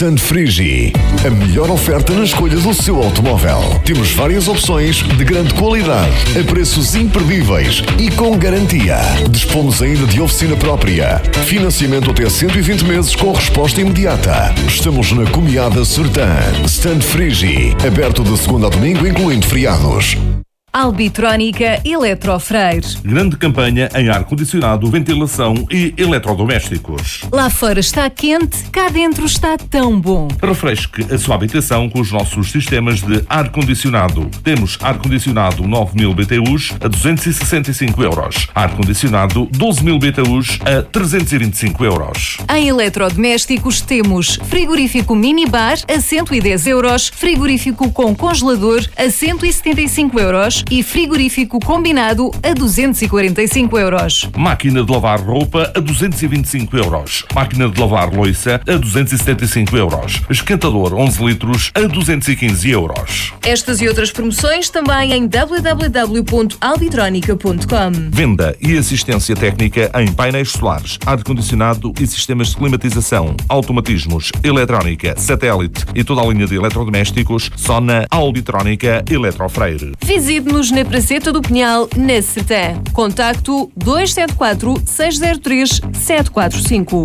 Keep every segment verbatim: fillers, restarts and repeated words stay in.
Stand Frigi, a melhor oferta na escolha do seu automóvel. Temos várias opções de grande qualidade, a preços imperdíveis e com garantia. Dispomos ainda de oficina própria. Financiamento até cento e vinte meses com resposta imediata. Estamos na Comiada Sertã. Stand Frigi, aberto de segunda a domingo, incluindo feriados. Albitrónica Eletrofreire. Grande campanha em ar-condicionado, ventilação e eletrodomésticos. Lá fora está quente, cá dentro está tão bom. Refresque a sua habitação com os nossos sistemas de ar-condicionado. Temos ar-condicionado nove mil B T Us a duzentos e sessenta e cinco euros. Ar-condicionado doze mil B T Us a trezentos e vinte e cinco euros. Em eletrodomésticos temos frigorífico minibar a cento e dez euros, frigorífico com congelador a cento e setenta e cinco euros e frigorífico combinado a duzentos e quarenta e cinco euros. Máquina de lavar roupa a duzentos e vinte e cinco euros. Máquina de lavar louça a duzentos e setenta e cinco euros. Esquentador onze litros a duzentos e quinze euros. Estas e outras promoções também em w w w ponto albitronica ponto com. Venda e assistência técnica em painéis solares, ar-condicionado e sistemas de climatização, automatismos, eletrónica, satélite e toda a linha de eletrodomésticos só na Albitrónica Eletrofreire. Visite-nos na Praceta do Pinhal, na Sertã. Contacto dois sete quatro, seis zero três, sete quatro cinco.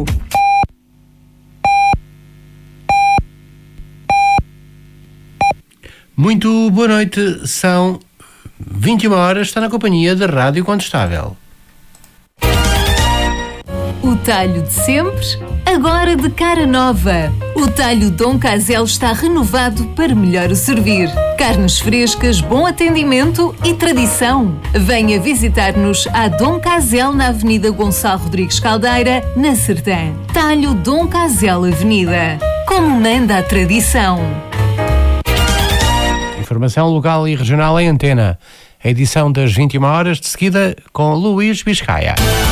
Muito boa noite, são vinte e uma horas, está na companhia da Rádio Contestável. O talho de sempre, agora de cara nova. O talho Dom Casel está renovado para melhor o servir. Carnes frescas, bom atendimento e tradição. Venha visitar-nos à Dom Casel na Avenida Gonçalo Rodrigues Caldeira, na Sertã. Talho Dom Casel Avenida. Como manda a tradição. Informação local e regional em antena. A edição das vinte e uma horas, de seguida com Luís Biscaia.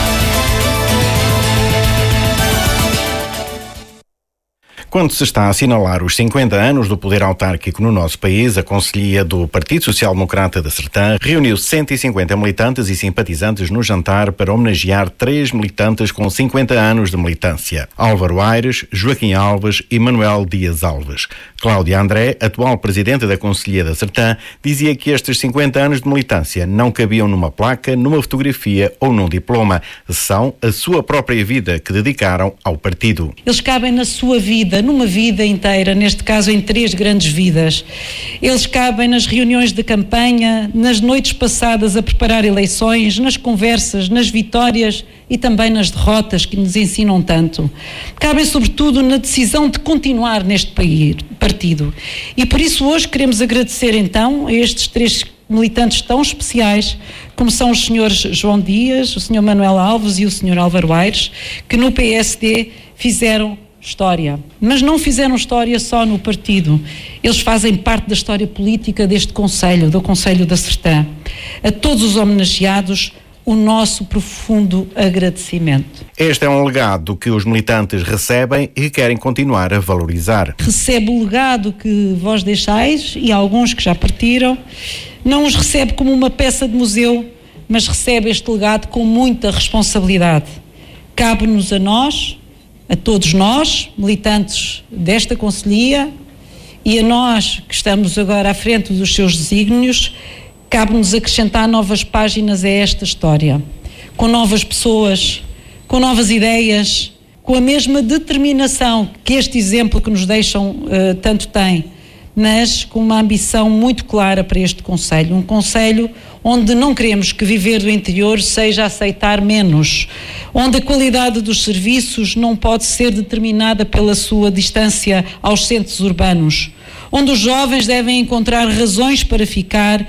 Quando se está a assinalar os cinquenta anos do poder autárquico no nosso país, a Conselhia do Partido Social Democrata da Sertã reuniu cento e cinquenta militantes e simpatizantes no jantar para homenagear três militantes com cinquenta anos de militância: Álvaro Aires, Joaquim Alves e Manuel Dias Alves. Cláudia André, atual presidente da Conselhia da Sertã, dizia que estes cinquenta anos de militância não cabiam numa placa, numa fotografia ou num diploma. São a sua própria vida que dedicaram ao partido. Eles cabem na sua vida, numa vida inteira, neste caso em três grandes vidas. Eles cabem nas reuniões de campanha, nas noites passadas a preparar eleições, nas conversas, nas vitórias e também nas derrotas que nos ensinam tanto. Cabem sobretudo na decisão de continuar neste país, partido. E por isso hoje queremos agradecer então a estes três militantes tão especiais, como são os senhores João Dias, o senhor Manuel Alves e o senhor Álvaro Aires, que no P S D fizeram história, mas não fizeram história só no partido. Eles fazem parte da história política deste Conselho, do Conselho da Sertã. A todos os homenageados, o nosso profundo agradecimento. Este é um legado que os militantes recebem e querem continuar a valorizar. Recebe o legado que vós deixais, e alguns que já partiram, não os recebe como uma peça de museu, mas recebe este legado com muita responsabilidade. Cabe-nos a nós, a todos nós, militantes desta Conselhia, e a nós que estamos agora à frente dos seus desígnios, cabe-nos acrescentar novas páginas a esta história, com novas pessoas, com novas ideias, com a mesma determinação que este exemplo que nos deixam uh, tanto tem, mas com uma ambição muito clara para este Conselho, um Conselho onde não queremos que viver do interior seja aceitar menos, onde a qualidade dos serviços não pode ser determinada pela sua distância aos centros urbanos, onde os jovens devem encontrar razões para ficar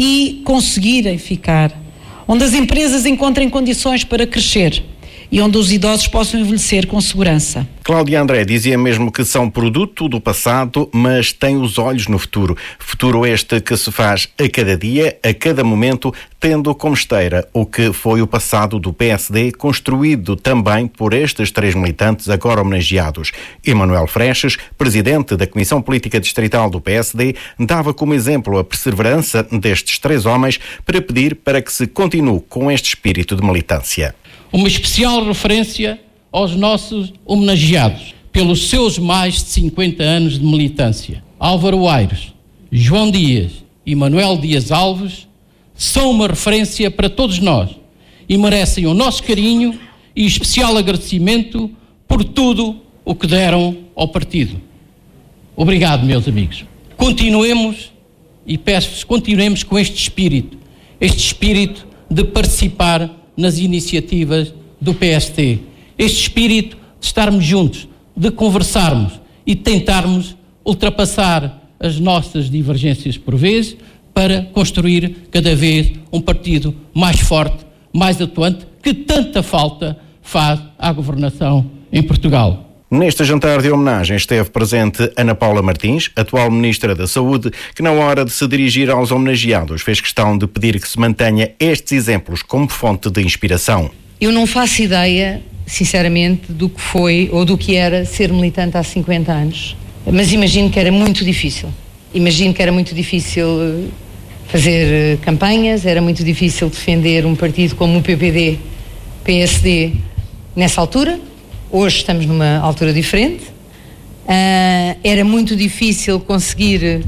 e conseguirem ficar, onde as empresas encontrem condições para crescer e onde os idosos possam envelhecer com segurança. Cláudia André dizia mesmo que são produto do passado, mas têm os olhos no futuro. Futuro este que se faz a cada dia, a cada momento, tendo como esteira o que foi o passado do P S D, construído também por estes três militantes agora homenageados. Emanuel Freixas, presidente da Comissão Política Distrital do P S D, dava como exemplo a perseverança destes três homens para pedir para que se continue com este espírito de militância. Uma especial referência aos nossos homenageados, pelos seus mais de cinquenta anos de militância. Álvaro Aires, João Dias e Manuel Dias Alves são uma referência para todos nós e merecem o nosso carinho e especial agradecimento por tudo o que deram ao partido. Obrigado, meus amigos. Continuemos, e peço-vos, continuemos com este espírito, este espírito de participar nas iniciativas do P S T, este espírito de estarmos juntos, de conversarmos e tentarmos ultrapassar as nossas divergências por vezes para construir cada vez um partido mais forte, mais atuante, que tanta falta faz à governação em Portugal. Neste jantar de homenagem esteve presente Ana Paula Martins, atual Ministra da Saúde, que na hora de se dirigir aos homenageados fez questão de pedir que se mantenha estes exemplos como fonte de inspiração. Eu não faço ideia, sinceramente, do que foi ou do que era ser militante há cinquenta anos, mas imagino que era muito difícil. Imagino que era muito difícil fazer campanhas, era muito difícil defender um partido como o P P D, P S D, nessa altura. Hoje estamos numa altura diferente. Uh, era muito difícil conseguir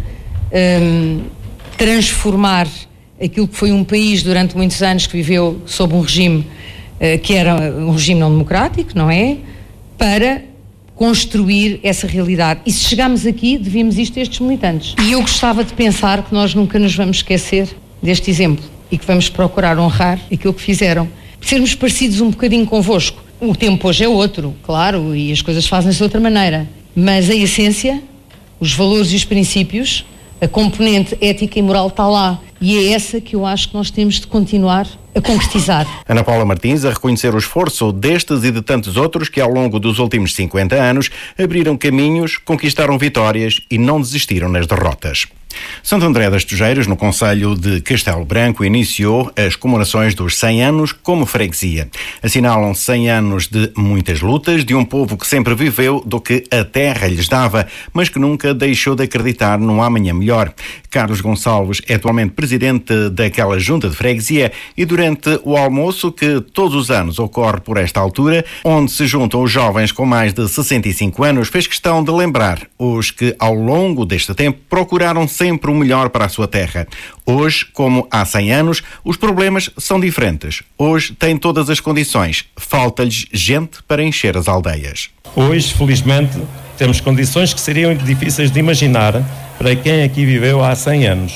um, transformar aquilo que foi um país durante muitos anos que viveu sob um regime uh, que era um regime não democrático, não é? Para construir essa realidade. E se chegarmos aqui, devíamos isto a estes militantes. E eu gostava de pensar que nós nunca nos vamos esquecer deste exemplo e que vamos procurar honrar aquilo que fizeram. Sermos parecidos um bocadinho convosco. O tempo hoje é outro, claro, e as coisas fazem-se de outra maneira. Mas a essência, os valores e os princípios, a componente ética e moral está lá. E é essa que eu acho que nós temos de continuar a concretizar. Ana Paula Martins a reconhecer o esforço destes e de tantos outros que ao longo dos últimos cinquenta anos abriram caminhos, conquistaram vitórias e não desistiram nas derrotas. Santo André das Tugeiras, no concelho de Castelo Branco, iniciou as comemorações dos cem anos como freguesia. Assinalam cem anos de muitas lutas, de um povo que sempre viveu do que a terra lhes dava, mas que nunca deixou de acreditar num amanhã melhor. Carlos Gonçalves é atualmente presidente daquela junta de freguesia e durante o almoço que todos os anos ocorre por esta altura, onde se juntam os jovens com mais de sessenta e cinco anos, fez questão de lembrar os que ao longo deste tempo procuraram sempre o melhor para a sua terra. Hoje, como há cem anos, os problemas são diferentes. Hoje têm todas as condições. Falta-lhes gente para encher as aldeias. Hoje, felizmente, temos condições que seriam difíceis de imaginar para quem aqui viveu há cem anos.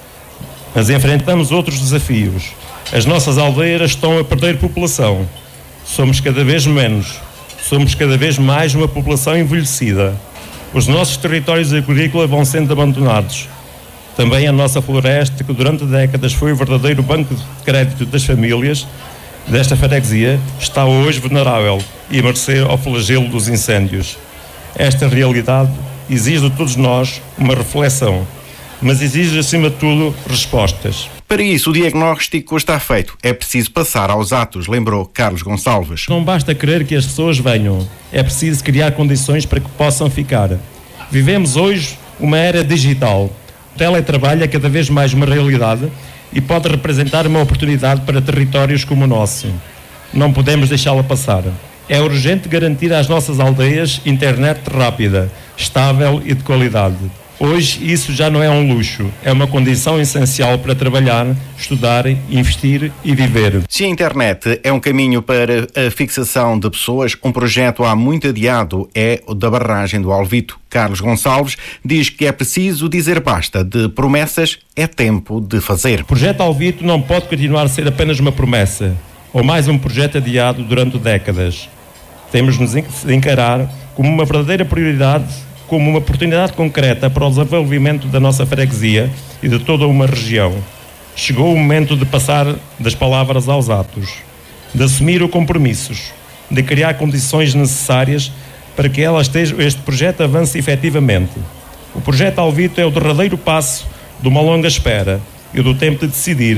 Mas enfrentamos outros desafios. As nossas aldeias estão a perder população. Somos cada vez menos. Somos cada vez mais uma população envelhecida. Os nossos territórios agrícolas vão sendo abandonados. Também a nossa floresta, que durante décadas foi o verdadeiro banco de crédito das famílias desta freguesia, está hoje vulnerável e a mercê ao flagelo dos incêndios. Esta realidade exige de todos nós uma reflexão, mas exige, acima de tudo, respostas. Para isso, o diagnóstico está feito. É preciso passar aos atos, lembrou Carlos Gonçalves. Não basta querer que as pessoas venham. É preciso criar condições para que possam ficar. Vivemos hoje uma era digital. O teletrabalho é cada vez mais uma realidade e pode representar uma oportunidade para territórios como o nosso. Não podemos deixá-la passar. É urgente garantir às nossas aldeias internet rápida, estável e de qualidade. Hoje isso já não é um luxo, é uma condição essencial para trabalhar, estudar, investir e viver. Se a internet é um caminho para a fixação de pessoas, um projeto há muito adiado é o da barragem do Alvito. Carlos Gonçalves diz que é preciso dizer basta de promessas, é tempo de fazer. O projeto Alvito não pode continuar a ser apenas uma promessa, ou mais um projeto adiado durante décadas. Temos de nos encarar como uma verdadeira prioridade, como uma oportunidade concreta para o desenvolvimento da nossa freguesia e de toda uma região. Chegou o momento de passar das palavras aos atos, de assumir os compromissos, de criar condições necessárias para que ela esteja, este projeto avance efetivamente. O projeto Alvito é o derradeiro passo de uma longa espera e do tempo de decidir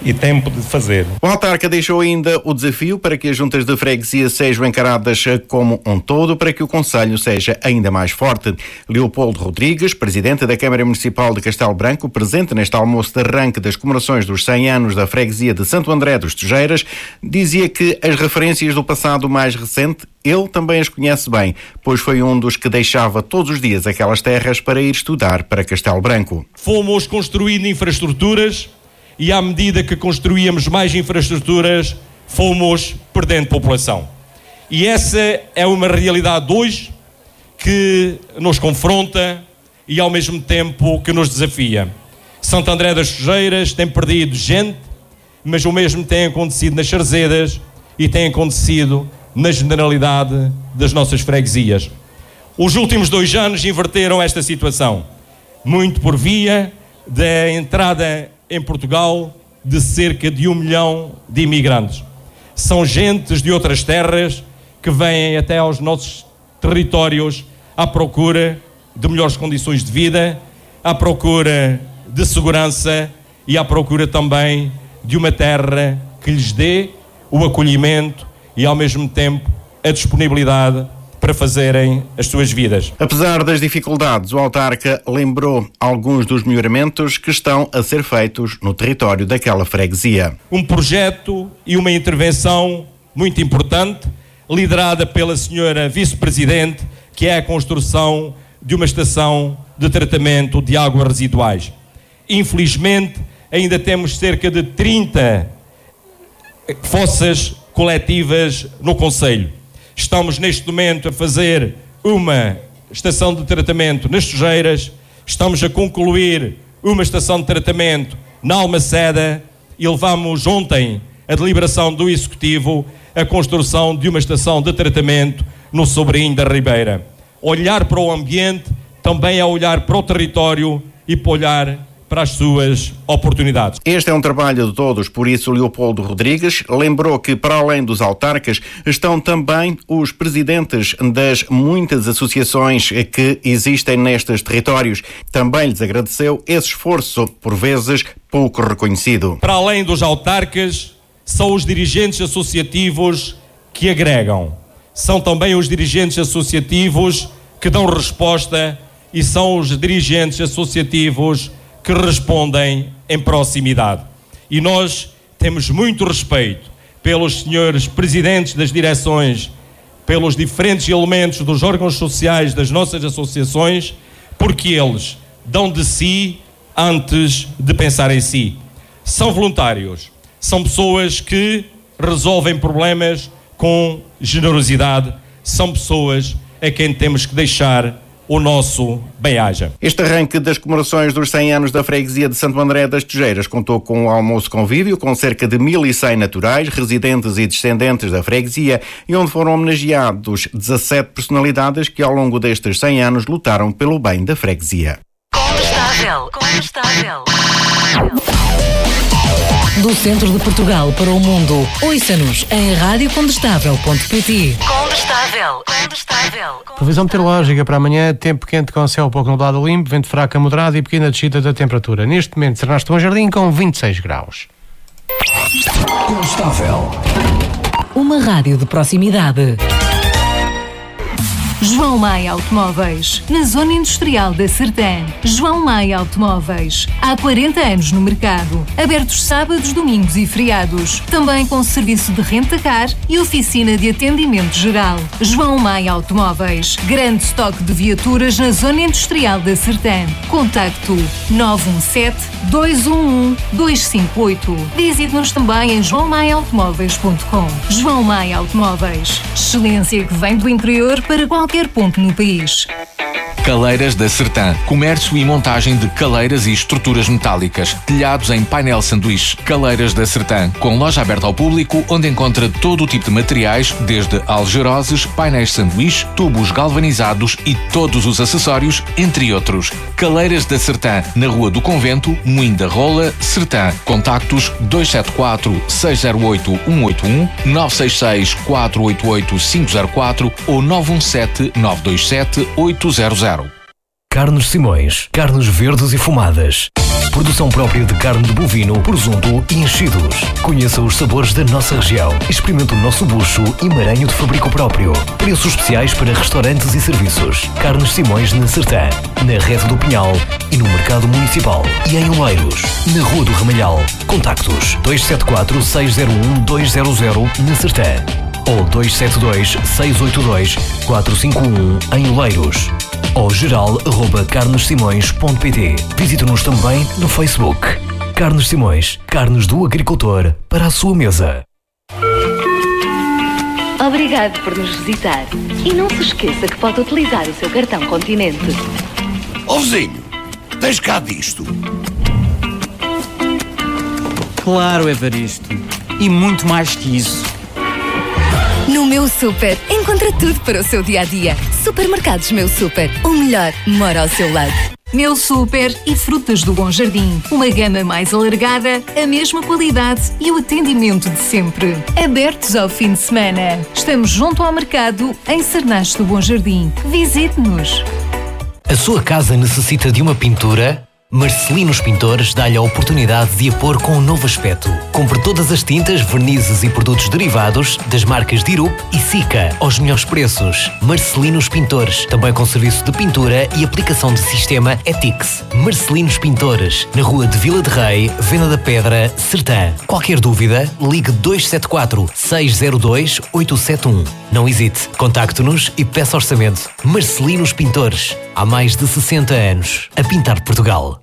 e tempo de fazer. O autarca deixou ainda o desafio para que as juntas de freguesia sejam encaradas como um todo, para que o concelho seja ainda mais forte. Leopoldo Rodrigues, presidente da Câmara Municipal de Castelo Branco, presente neste almoço de arranque das comemorações dos cem anos da freguesia de Santo André dos Tejeiras, dizia que as referências do passado mais recente ele também as conhece bem, pois foi um dos que deixava todos os dias aquelas terras para ir estudar para Castelo Branco. Fomos construindo infraestruturas e, à medida que construíamos mais infraestruturas, fomos perdendo população. E essa é uma realidade hoje que nos confronta e, ao mesmo tempo, que nos desafia. Santo André das Tejeiras tem perdido gente, mas o mesmo tem acontecido nas Sarzedas e tem acontecido na generalidade das nossas freguesias. Os últimos dois anos inverteram esta situação, muito por via da entrada em Portugal de cerca de um milhão de imigrantes. São gentes de outras terras que vêm até aos nossos territórios à procura de melhores condições de vida, à procura de segurança e à procura também de uma terra que lhes dê o acolhimento e, ao mesmo tempo, a disponibilidade para fazerem as suas vidas. Apesar das dificuldades, o autarca lembrou alguns dos melhoramentos que estão a ser feitos no território daquela freguesia. Um projeto e uma intervenção muito importante, liderada pela senhora vice-presidente, que é a construção de uma estação de tratamento de águas residuais. Infelizmente, ainda temos cerca de trinta fossas coletivas no concelho. Estamos neste momento a fazer uma estação de tratamento nas Tejeiras, estamos a concluir uma estação de tratamento na Almaceda e levamos ontem a deliberação do Executivo a construção de uma estação de tratamento no Sobrinho da Ribeira. Olhar para o ambiente também é olhar para o território e para olhar para as suas oportunidades. Este é um trabalho de todos, por isso Leopoldo Rodrigues lembrou que, para além dos autarcas, estão também os presidentes das muitas associações que existem nestes territórios. Também lhes agradeceu esse esforço, por vezes pouco reconhecido. Para além dos autarcas, são os dirigentes associativos que agregam. São também os dirigentes associativos que dão resposta e são os dirigentes associativos que respondem em proximidade. E nós temos muito respeito pelos senhores presidentes das direções, pelos diferentes elementos dos órgãos sociais das nossas associações, porque eles dão de si antes de pensar em si. São voluntários, são pessoas que resolvem problemas com generosidade, são pessoas a quem temos que deixar o nosso bem-aja. Este arranque das comemorações dos cem anos da freguesia de Santo André das Tejeiras contou com um almoço convívio com cerca de mil e cem naturais, residentes e descendentes da freguesia, e onde foram homenageados dezassete personalidades que ao longo destes cem anos lutaram pelo bem da freguesia. Condestável, condestável. Do centro de Portugal para o mundo, ouça-nos em rádio condestável ponto pt. Condestável, condestável. Previsão meteorológica para amanhã: tempo quente com céu pouco nublado limpo, vento fraco a moderado e pequena descida da temperatura. Neste momento será Bom Jardim com vinte e seis graus. Condestável. Uma rádio de proximidade. João Maia Automóveis, na Zona Industrial da Sertã. João Maia Automóveis, há quarenta anos no mercado. Abertos sábados, domingos e feriados. Também com serviço de renta-car e oficina de atendimento geral. João Maia Automóveis, grande estoque de viaturas na Zona Industrial da Sertã. Contacto nove um sete, dois um um, dois cinco oito. Visite-nos também em joão maia automóveis ponto com. João Maia Automóveis, excelência que vem do interior para qualquer ponto no país. Caleiras da Sertã. Comércio e montagem de caleiras e estruturas metálicas. Telhados em painel sanduíche. Caleiras da Sertã. Com loja aberta ao público, onde encontra todo o tipo de materiais, desde algeroses, painéis sanduíche, tubos galvanizados e todos os acessórios, entre outros. Caleiras da Sertã. Na Rua do Convento, Moinho da Rola, Sertã. Contactos dois sete quatro, seis zero oito, um oito um, nove seis seis, quatro oito oito, cinco zero quatro ou nove um sete, nove dois sete, oito zero zero. Carnes Simões, carnes verdes e fumadas. Produção própria de carne de bovino, presunto e enchidos. Conheça os sabores da nossa região. Experimente o nosso bucho e maranho de fabrico próprio. Preços especiais para restaurantes e serviços. Carnes Simões na Sertã, na Rede do Pinhal e no Mercado Municipal. E em Oleiros, na Rua do Ramalhal. Contactos dois sete quatro, seis zero um, dois zero zero na Sertã ou dois sete dois, seis oito dois, quatro cinco um em Oleiros. Ou geral arroba carnes simões ponto pt. Visite-nos também no Facebook. Carnes Simões, carnes do agricultor para a sua mesa. Obrigado por nos visitar. E não se esqueça que pode utilizar o seu cartão Continente. Ó vizinho, tens cá disto? Claro, Evaristo. E muito mais que isso. No Meu Super, encontra tudo para o seu dia-a-dia. Supermercados Meu Super, o melhor mora ao seu lado. Meu Super e Frutas do Bom Jardim. Uma gama mais alargada, a mesma qualidade e o atendimento de sempre. Abertos ao fim de semana. Estamos junto ao mercado, em Sernache do Bom Jardim. Visite-nos. A sua casa necessita de uma pintura? Marcelinos Pintores dá-lhe a oportunidade de a pôr com um novo aspecto. Compre todas as tintas, vernizes e produtos derivados das marcas Dirup e Sica aos melhores preços. Marcelinos Pintores, também com serviço de pintura e aplicação de sistema Etix. Marcelinos Pintores, na Rua de Vila de Rei, Venda da Pedra, Sertã. Qualquer dúvida, ligue dois sete quatro, seis zero dois, oito sete um. Não hesite, contacte-nos e peça orçamento. Marcelinos Pintores, há mais de sessenta anos, a pintar Portugal.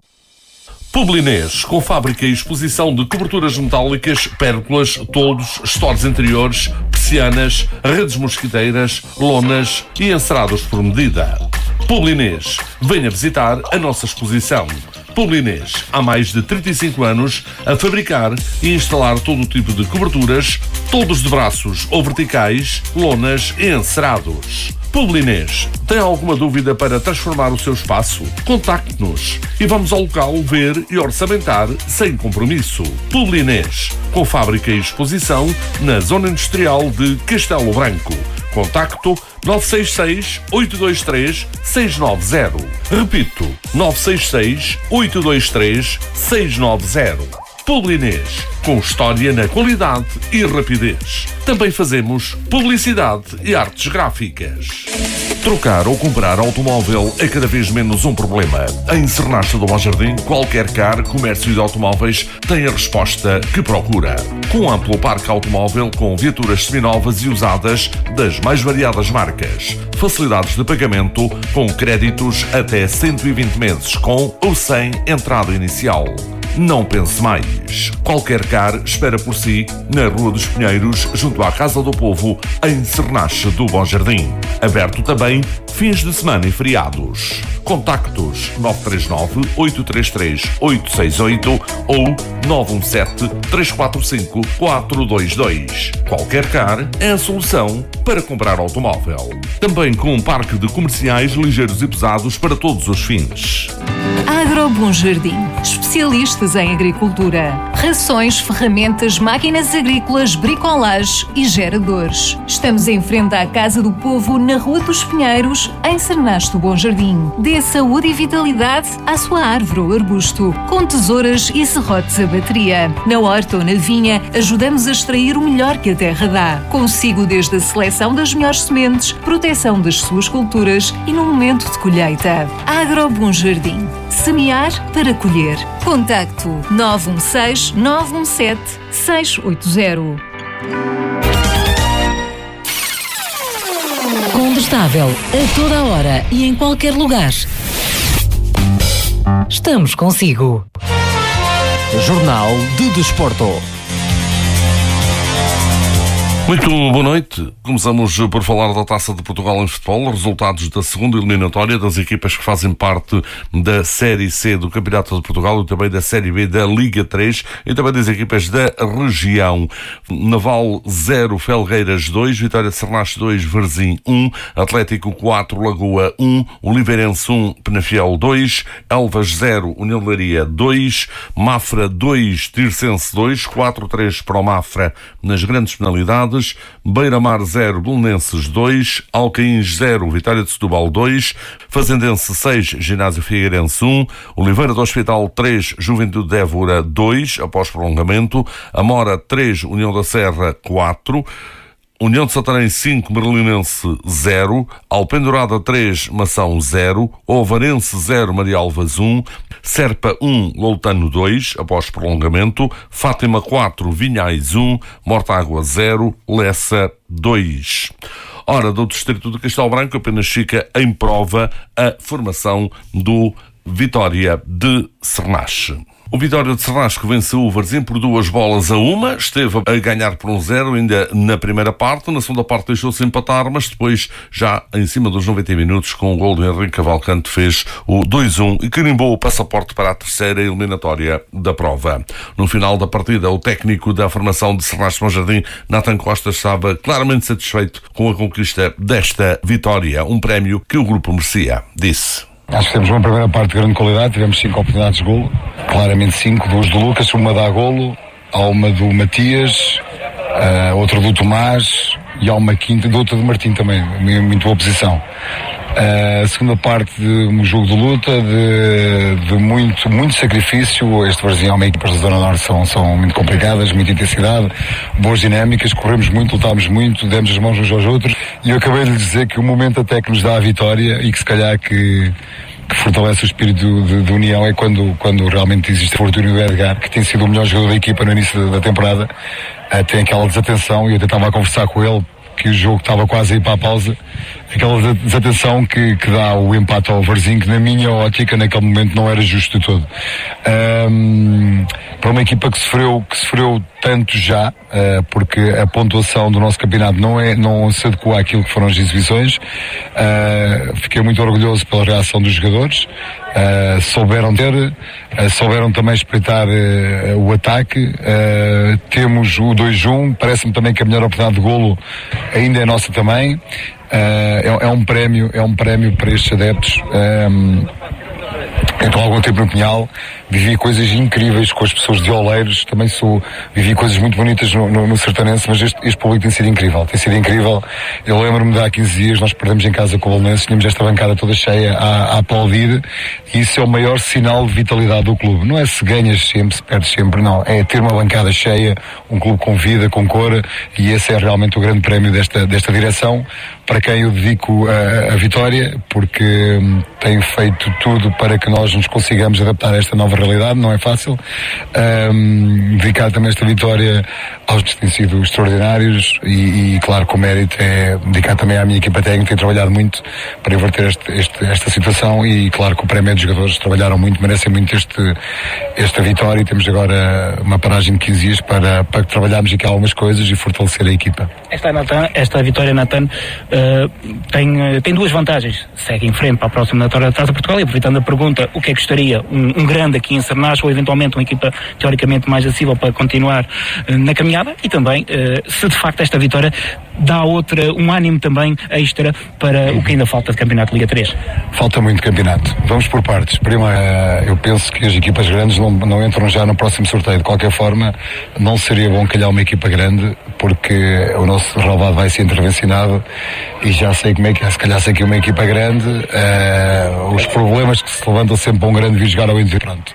Publinês, com fábrica e exposição de coberturas metálicas, pérgolas, toldos, stores interiores, persianas, redes mosquiteiras, lonas e encerados por medida. Publinês, venha visitar a nossa exposição. Publinês, há mais de trinta e cinco anos a fabricar e instalar todo o tipo de coberturas, toldos de braços ou verticais, lonas e encerados. Publinês, tem alguma dúvida para transformar o seu espaço? Contacte-nos e vamos ao local ver e orçamentar sem compromisso. Publinês, com fábrica e exposição na Zona Industrial de Castelo Branco. Contacto nove seis seis, oito dois três, seis nove zero. Repito, nove seis seis, oito dois três, seis nove zero. Publinês, com história na qualidade e rapidez. Também fazemos publicidade e artes gráficas. Trocar ou comprar automóvel é cada vez menos um problema. Em Sernache do Bom Jardim, qualquer car, comércio de automóveis tem a resposta que procura. Com amplo parque automóvel com viaturas seminovas e usadas das mais variadas marcas. Facilidades de pagamento com créditos até cento e vinte meses com ou sem entrada inicial. Não pense mais. Qualquer car espera por si na Rua dos Pinheiros, junto à Casa do Povo, em Sernache do Bom Jardim. Aberto também fins de semana e feriados. Contactos nove três nove, oito três três, oito seis oito ou nove um sete, três quatro cinco, quatro dois dois. Qualquer car é a solução para comprar automóvel. Também com um parque de comerciais ligeiros e pesados para todos os fins. Agro Bom Jardim, especialistas em agricultura, rações, ferramentas, máquinas agrícolas, bricolage e geradores. Estamos em frente à Casa do Povo, na Rua dos Pinheiros, em Sernache do Bom Jardim. Dê saúde e vitalidade à sua árvore ou arbusto, com tesouras e serrotes a bateria. Na horta ou na vinha, ajudamos a extrair o melhor que a terra dá. Consigo desde a seleção das melhores sementes, proteção das suas culturas e no momento de colheita. Agro Bom Jardim. Semear para colher. Contacto nove um seis, nove um sete, seis oito zero. Condestável, a toda a hora e em qualquer lugar. Estamos consigo. Jornal de Desporto. Muito boa noite. Começamos por falar da Taça de Portugal em futebol, resultados da segunda eliminatória das equipas que fazem parte da Série C do Campeonato de Portugal e também da Série B da Liga três e também das equipas da região. Naval zero, Felgueiras dois, Vitória de Sernache dois, Varzim um, Atlético quatro, Lagoa um, Oliveirense um, Penafiel dois, Elvas zero, União de Leiria dois, Mafra dois, Tirsense dois, quatro a três para o Mafra nas grandes penalidades. Chaves, Beira-Mar zero, Belenenses dois, Alcaíns zero, Vitória de Setúbal dois, Fazendense seis, Ginásio Figueirense um, Oliveira do Hospital três, Juventude de Évora dois, após prolongamento, Amora três, União da Serra quatro, União de Santarém cinco, Merlinense zero, Alpendurada três, Mação zero, Ovarense zero, Maria Alvas um, Serpa um, Loutano dois, após prolongamento, Fátima quatro, Vinhais um, Mortágua zero, Lessa dois. Ora, do Distrito de Castelo Branco apenas fica em prova a formação do Vitória de Cernache. O Vitória de Cernache que venceu o Varzim por duas bolas a uma, esteve a ganhar por um zero ainda na primeira parte, na segunda parte deixou-se empatar, mas depois, já em cima dos noventa minutos, com o gol de Henrique Cavalcante, fez o dois a um e carimbou o passaporte para a terceira eliminatória da prova. No final da partida, o técnico da formação de Cernache Bom Jardim, Nathan Costa, estava claramente satisfeito com a conquista desta vitória, um prémio que o grupo merecia. Disse: acho que temos uma primeira parte de grande qualidade, tivemos cinco oportunidades de golo, claramente cinco, duas do Lucas, uma da golo, há uma do Matias, uh, outra do Tomás e há uma quinta de outra do Martim também, muito boa posição. Uh, a segunda parte de um jogo de luta, de, de muito, muito sacrifício. Este Varzim é uma equipa da Zona Norte, são, são muito complicadas, muita intensidade, boas dinâmicas, corremos muito, lutámos muito, demos as mãos uns aos outros, e eu acabei de lhe dizer que o momento até que nos dá a vitória e que se calhar que, que fortalece o espírito de, de união é quando, quando realmente existe a fortuna do Edgar, que tem sido o melhor jogador da equipa no início da, da temporada. Uh, tem aquela desatenção, e eu tentava a conversar com ele que o jogo estava quase a ir para a pausa, aquela desatenção que, que dá o empate ao Varzim, que na minha ótica naquele momento não era justo de todo. Um, para uma equipa que sofreu, que sofreu tanto já, uh, porque a pontuação do nosso campeonato não, é, não se adequa àquilo que foram as exibições, uh, fiquei muito orgulhoso pela reação dos jogadores. Uh, souberam ter, uh, souberam também espreitar uh, o ataque. Uh, temos o dois a um, parece-me também que a melhor oportunidade de golo ainda é nossa também. Uh, é, é um prémio, é um prémio para estes adeptos. Um, Estou há algum tempo no Pinhal, vivi coisas incríveis com as pessoas de Oleiros, também sou, vivi coisas muito bonitas no, no, no Sertanense, mas este, este público tem sido incrível, tem sido incrível. Eu lembro-me de há quinze dias, nós perdemos em casa com o Belenenses, tínhamos esta bancada toda cheia a, a aplaudir, e isso é o maior sinal de vitalidade do clube. Não é se ganhas sempre, se perdes sempre, não. É ter uma bancada cheia, um clube com vida, com cor, e esse é realmente o grande prémio desta, desta direção, para quem eu dedico a, a vitória, porque hum, tenho feito tudo para que nós nos consigamos adaptar a esta nova realidade, não é fácil. Um, dedicar também esta vitória aos que têm sido extraordinários, e, e claro que o mérito é dedicar também à minha equipa técnica, que tem trabalhado muito para inverter este, este, esta situação, e claro que o prémio dos jogadores trabalharam muito, merecem muito este, esta vitória, e temos agora uma paragem de quinze dias para, para trabalharmos aqui algumas coisas e fortalecer a equipa. Esta, Nathan, esta vitória, Nathan, uh, tem, tem duas vantagens. Segue em frente para a próxima eliminatória da Taça Portugal, e aproveitando a pergunta, o que é que gostaria um, um grande aqui em Cernache, ou eventualmente uma equipa teoricamente mais acessível para continuar uh, na caminhada, e também uh, se de facto esta vitória dá outra, um ânimo também extra para o que ainda falta de campeonato de Liga três. Falta muito campeonato. Vamos por partes. Primeiro, eu penso que as equipas grandes não, não entram já no próximo sorteio. De qualquer forma, não seria bom calhar uma equipa grande, porque o nosso relvado vai ser intervencionado, e já sei como é que é. Se calhar sei que uma equipa grande, uh, os problemas que se levantam sempre para um grande vir jogar ao Inter. Pronto.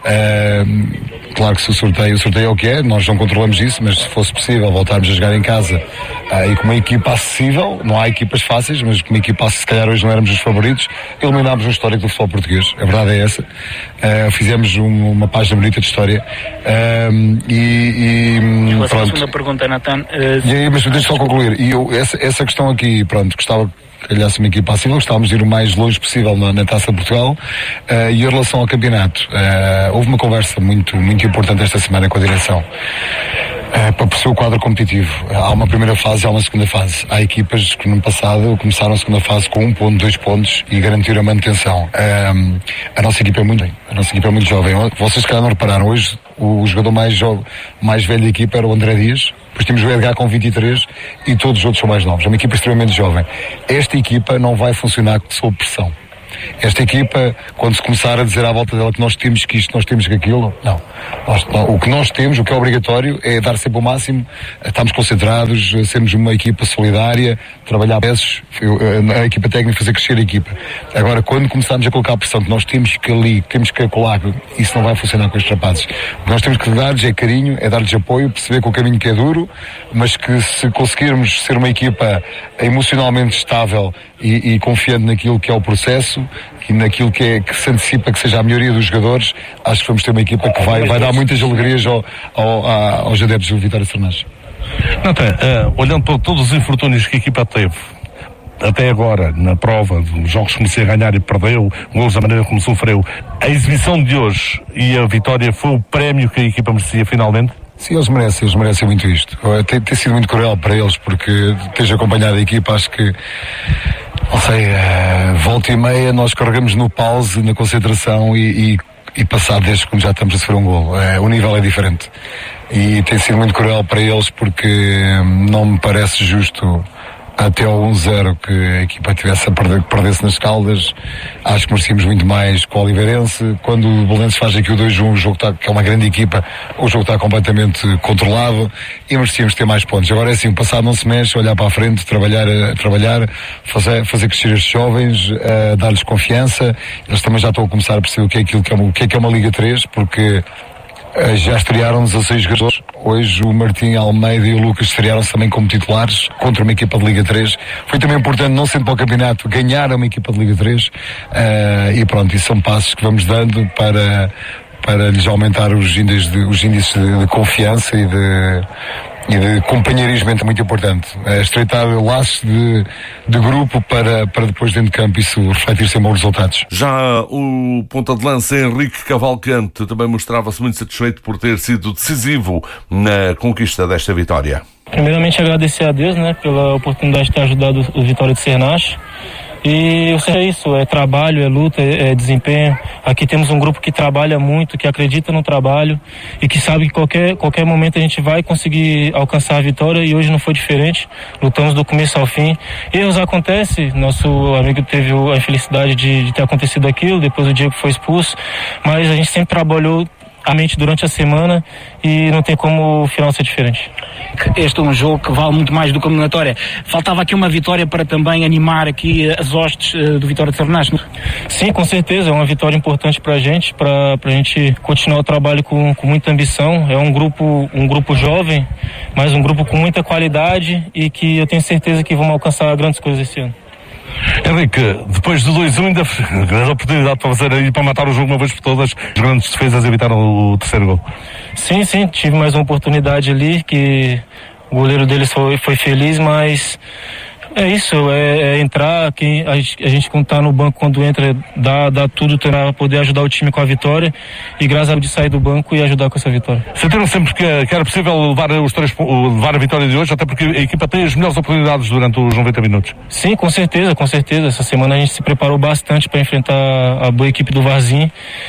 Uh, claro que se o sorteio, o sorteio é o que é, nós não controlamos isso, mas se fosse possível voltarmos a jogar em casa, uh, e com uma equipa acessível, não há equipas fáceis, mas com uma equipa, se calhar hoje não éramos os favoritos, eliminámos o histórico do futebol português, a verdade é essa. Uh, fizemos um, uma página bonita de história, uh, e, e pronto. A segunda pergunta, Nathan. Uh, e, mas deixa só concluir, e eu, essa, essa questão aqui, pronto, gostava que calhasse uma equipa acessível, gostávamos de ir o mais longe possível na, na Taça de Portugal, uh, e em relação ao campeonato, uh, houve uma conversa muito, muito importante esta semana com a direção. Uh, para perceber o quadro competitivo. Há uma primeira fase e há uma segunda fase. Há equipas que no passado começaram a segunda fase com um ponto, dois pontos e garantiram a manutenção. Uh, a nossa equipa é muito bem. A nossa equipa é muito jovem. Vocês, se calhar, não repararam. Hoje, o jogador mais, jovem, mais velho da equipa era o André Dias. Depois temos o Edgar com vinte e três e todos os outros são mais novos. É uma equipa extremamente jovem. Esta equipa não vai funcionar sob pressão. Esta equipa, quando se começar a dizer à volta dela que nós temos que isto, nós temos que aquilo, não. Nós, o que nós temos, o que é obrigatório, é dar sempre o máximo, estamos concentrados, sermos uma equipa solidária, trabalhar peças, a equipa técnica fazer crescer a equipa. Agora, quando começarmos a colocar a pressão que nós temos que ali, temos que colar, isso não vai funcionar com estes rapazes. O que nós temos que dar-lhes é carinho, é dar-lhes apoio, perceber que o caminho que é duro, mas que se conseguirmos ser uma equipa emocionalmente estável e, e confiante naquilo que é o processo e naquilo que, é, que se antecipa que seja a melhoria dos jogadores, acho que vamos ter uma equipa que vai, vai dar muitas alegrias ao, ao, aos adeptos do Vitória de Sernás. Natan, uh, olhando para todos os infortúnios que a equipa teve até agora, na prova, dos jogos que comecei a ganhar e perdeu, gols da maneira como sofreu, a exibição de hoje e a vitória foi o prémio que a equipa merecia finalmente? Sim, eles merecem, eles merecem muito isto. Tem, tem sido muito cruel para eles, porque tens acompanhado a equipa, acho que, não sei, uh, volta e meia nós carregamos no pause, na concentração e, e, e passado desde que já estamos a sofrer um golo. Uh, o nível é diferente. E tem sido muito cruel para eles porque um, não me parece justo até ao um zero que a equipa tivesse a perder, que perdesse nas Caldas. Acho que merecíamos muito mais com o Oliveirense. Quando o Belenenses faz aqui o dois a um, o jogo está, que é uma grande equipa, o jogo está completamente controlado e merecíamos ter mais pontos. Agora é assim, o passado não se mexe, olhar para a frente, trabalhar, trabalhar fazer, fazer crescer estes jovens, uh, dar-lhes confiança. Eles também já estão a começar a perceber o que é aquilo que é, o que é, que é uma Liga três, porque já estrearam dezasseis jogadores. Hoje o Martim Almeida e o Lucas estrearam-se também como titulares contra uma equipa de Liga três. Foi também importante, não sendo para o campeonato, ganhar uma equipa de Liga três. Uh, e pronto, isso são passos que vamos dando para, para lhes aumentar os índices de, os índices de, de confiança e de, e de companheirismo é muito importante. É estreitar laços de, de grupo para, para depois dentro de campo isso refletir-se em bons resultados. Já o ponta de lança Henrique Cavalcante também mostrava-se muito satisfeito por ter sido decisivo na conquista desta vitória. Primeiramente agradecer a Deus, né, pela oportunidade de ter ajudado o Vitória de Sernás. E eu sei, é isso, é trabalho, é luta, é, é desempenho. Aqui temos um grupo que trabalha muito, que acredita no trabalho e que sabe que qualquer, qualquer momento a gente vai conseguir alcançar a vitória, e hoje não foi diferente. Lutamos do começo ao fim. Erros acontecem, nosso amigo teve a infelicidade de, de ter acontecido aquilo, depois o Diego foi expulso, mas a gente sempre trabalhou a mente durante a semana e não tem como o final ser diferente. Este é um jogo que vale muito mais do que a eliminatória. Faltava aqui uma vitória para também animar aqui as hostes uh, do Vitória de Sernás. Sim, com certeza, é uma vitória importante para a gente, para a gente continuar o trabalho com, com muita ambição. É um grupo, um grupo jovem, mas um grupo com muita qualidade e que eu tenho certeza que vamos alcançar grandes coisas esse ano. Henrique, depois do dois a um ainda grande oportunidade para fazer aí, para matar o jogo uma vez por todas. As grandes defesas evitaram o terceiro gol. Sim, sim, tive mais uma oportunidade ali, que o goleiro deles foi, foi feliz, mas é isso, é, é entrar, quem, a, a gente quando tá no banco, quando entra, dá, dá tudo para poder ajudar o time com a vitória, e graças a Deus de sair do banco e ajudar com essa vitória. Sentiram sempre que, que era possível levar, os três, levar a vitória de hoje, até porque a equipa tem as melhores oportunidades durante os noventa minutos? Sim, com certeza, com certeza. Essa semana a gente se preparou bastante para enfrentar a boa equipe do Varzim,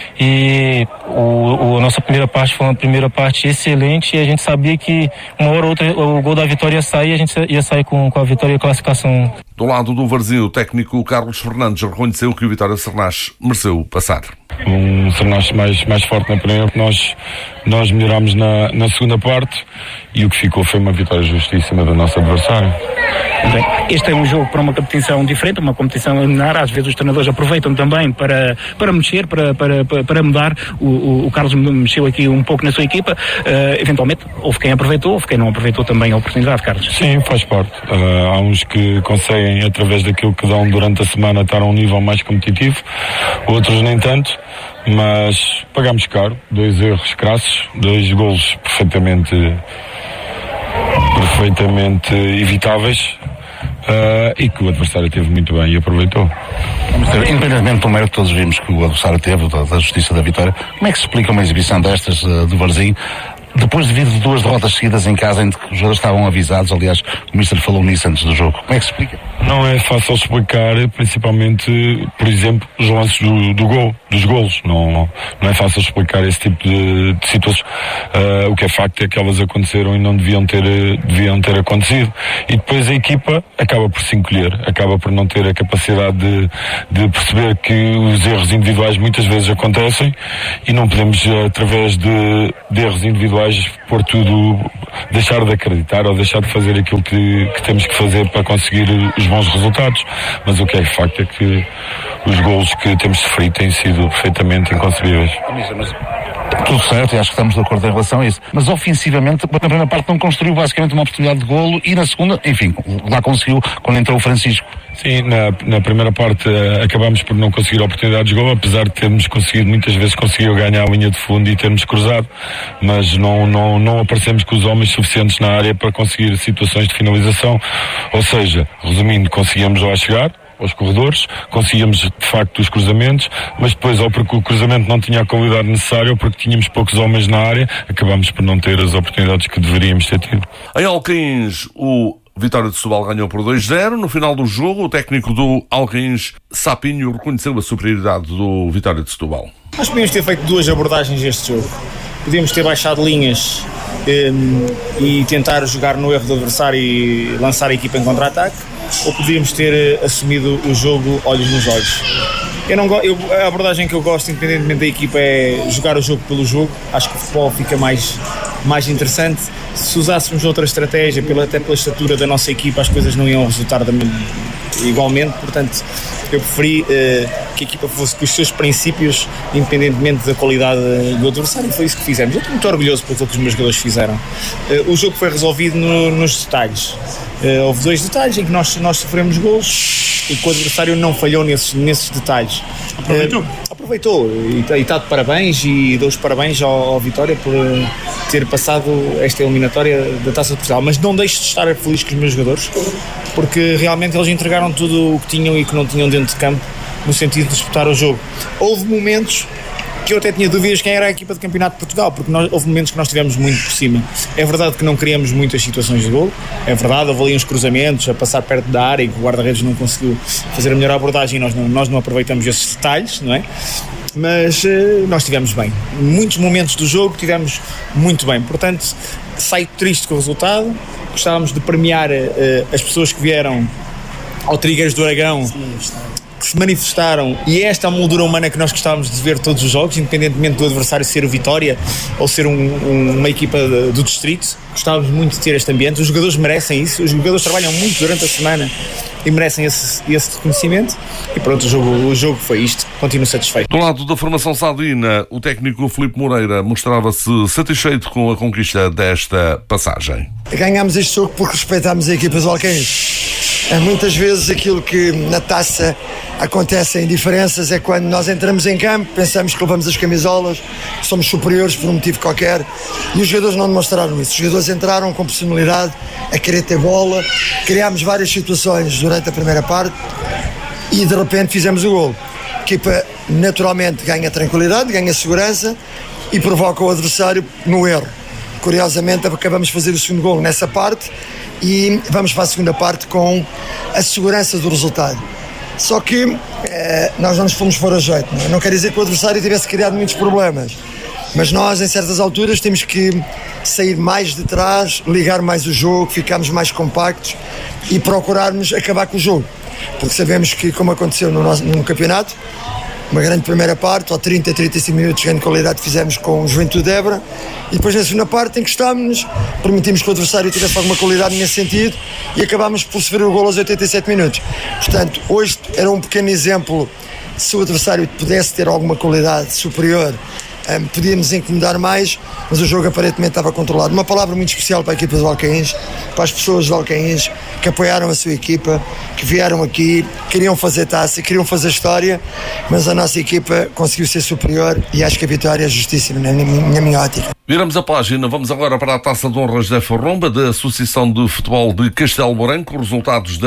e o, o, a nossa primeira parte foi uma primeira parte excelente, e a gente sabia que uma hora ou outra o gol da vitória ia sair, e a gente ia sair com, com a vitória e a classificação. Do lado do Varzim, o técnico Carlos Fernandes reconheceu que o Vitória de Sernás mereceu passar. Um Sernás mais, mais forte na primeira, nós, nós melhorámos na, na segunda parte, e o que ficou foi uma vitória justíssima do nosso adversário. Bem, este é um jogo para uma competição diferente, uma competição eliminar. Às vezes os treinadores aproveitam também para, para mexer, para, para, para mudar. O, o, o Carlos mexeu aqui um pouco na sua equipa. Uh, eventualmente, houve quem aproveitou, houve quem não aproveitou também a oportunidade, Carlos. Sim, faz parte. Uh, há uns que conseguem, através daquilo que dão durante a semana, estar a um nível mais competitivo, outros nem tanto. Mas pagámos caro, dois erros crassos, dois golos perfeitamente perfeitamente evitáveis, uh, e que o adversário teve muito bem e aproveitou. Independentemente do mérito que todos vimos que o adversário teve, da, da justiça da vitória, como é que se explica uma exibição destas uh, do Varzim, depois de vir de duas derrotas seguidas em casa, em que os jogadores estavam avisados? Aliás, o Mister falou nisso antes do jogo. Como é que se explica? Não é fácil explicar, principalmente, por exemplo, os lances do, do gol, dos golos. Não, não é fácil explicar esse tipo de, de situações. Uh, o que é facto é que elas aconteceram e não deviam ter, deviam ter acontecido. E depois a equipa acaba por se encolher, acaba por não ter a capacidade de, de perceber que os erros individuais muitas vezes acontecem e não podemos, através de, de erros individuais, pôr tudo, deixar de acreditar ou deixar de fazer aquilo que, que temos que fazer para conseguir os bons resultados. Mas o que é facto é que os golos que temos sofrido têm sido perfeitamente inconcebíveis. Tudo certo, e acho que estamos de acordo em relação a isso. Mas ofensivamente, na primeira parte não construiu basicamente uma oportunidade de golo e na segunda, enfim, lá conseguiu quando entrou o Francisco. Sim, na, na primeira parte uh, acabamos por não conseguir oportunidades de golo, apesar de termos conseguido, muitas vezes conseguiu ganhar a linha de fundo e termos cruzado, mas não, não, não aparecemos com os homens suficientes na área para conseguir situações de finalização. Ou seja, resumindo, conseguíamos lá chegar aos corredores, conseguíamos de facto os cruzamentos, mas depois, ou porque o cruzamento não tinha a qualidade necessária ou porque tínhamos poucos homens na área, acabamos por não ter as oportunidades que deveríamos ter tido. Em Alcaíns, o Vitória de Setúbal ganhou por dois zero. No final do jogo, o técnico do Alcaíns, Sapinho, reconheceu a superioridade do Vitória de Setúbal. Nós podíamos ter feito duas abordagens deste jogo. Podíamos ter baixado linhas um, e tentar jogar no erro do adversário e lançar a equipa em contra-ataque, ou podíamos ter assumido o jogo olhos nos olhos. Eu não, eu, a abordagem que eu gosto, independentemente da equipa, é jogar o jogo pelo jogo. Acho que o futebol fica mais, mais interessante. Se usássemos outra estratégia, pela, até pela estatura da nossa equipa, as coisas não iam resultar da mesma, igualmente. Portanto, eu preferi uh, que a equipa fosse com os seus princípios, independentemente da qualidade do adversário. Foi isso que fizemos. Eu estou muito orgulhoso pelo que os meus jogadores fizeram. Uh, o jogo foi resolvido no, nos detalhes. Uh, houve dois detalhes em que nós, nós sofremos golos e que o adversário não falhou nesses, nesses detalhes. Aproveitou? Uh, aproveitou e está de parabéns, e dou os parabéns ao, ao Vitória por uh, ter passado esta eliminatória da Taça de Portugal. Mas não deixo de estar feliz com os meus jogadores, porque realmente eles entregaram tudo o que tinham e que não tinham dentro de campo, no sentido de disputar o jogo. Houve momentos que eu até tinha dúvidas quem era a equipa de Campeonato de Portugal, porque nós, houve momentos que nós estivemos muito por cima. É verdade que não criamos muitas situações de golo, é verdade, houve ali uns cruzamentos a passar perto da área e que o guarda-redes não conseguiu fazer a melhor abordagem e nós não, nós não aproveitamos esses detalhes, não é? Mas uh, nós estivemos bem. Muitos momentos do jogo tivemos muito bem, portanto saio triste com o resultado. Gostávamos de premiar uh, as pessoas que vieram ao Trigueiros do Aragão, que se manifestaram, e é esta a moldura humana que nós gostávamos de ver todos os jogos, independentemente do adversário ser o Vitória ou ser um, um, uma equipa de, do distrito. Gostávamos muito de ter este ambiente. Os jogadores merecem isso, os jogadores trabalham muito durante a semana e merecem esse, esse reconhecimento. E pronto, o jogo, o jogo foi isto. Continuo satisfeito. Do lado da formação sadina, o técnico Filipe Moreira mostrava-se satisfeito com a conquista desta passagem. Ganhámos este jogo porque respeitámos a equipa dos Alcaíns. Muitas vezes aquilo que na taça acontece em diferenças é quando nós entramos em campo, pensamos que levamos as camisolas, somos superiores por um motivo qualquer, e os jogadores não demonstraram isso. Os jogadores entraram com personalidade, a querer ter bola, criámos várias situações durante a primeira parte e de repente fizemos o golo. A equipa naturalmente ganha tranquilidade, ganha segurança e provoca o adversário no erro. Curiosamente acabamos de fazer o segundo golo nessa parte e vamos para a segunda parte com a segurança do resultado. Só que eh, nós não nos fomos fora a jeito. Não, não quer dizer que o adversário tivesse criado muitos problemas, mas nós em certas alturas temos que sair mais de trás, ligar mais o jogo, ficarmos mais compactos e procurarmos acabar com o jogo, porque sabemos que, como aconteceu no, nosso, no campeonato, uma grande primeira parte, ou trinta, trinta e cinco minutos de grande qualidade fizemos com o Juventude de Évora, e depois na segunda parte encostámos-nos, permitimos que o adversário tivesse alguma qualidade nesse sentido e acabámos por sofrer o golo aos oitenta e sete minutos. Portanto, hoje era um pequeno exemplo. Se o adversário pudesse ter alguma qualidade superior, um, podíamos incomodar mais, mas o jogo aparentemente estava controlado. Uma palavra muito especial para a equipa dos Alcaíns, para as pessoas dos Alcaíns que apoiaram a sua equipa, que vieram aqui, queriam fazer taça, queriam fazer história, mas a nossa equipa conseguiu ser superior e acho que a vitória é justíssima na minha, na minha ótica. Viramos a página, vamos agora para a Taça de Honra José Farromba, da Associação de Futebol de Castelo Branco, resultados da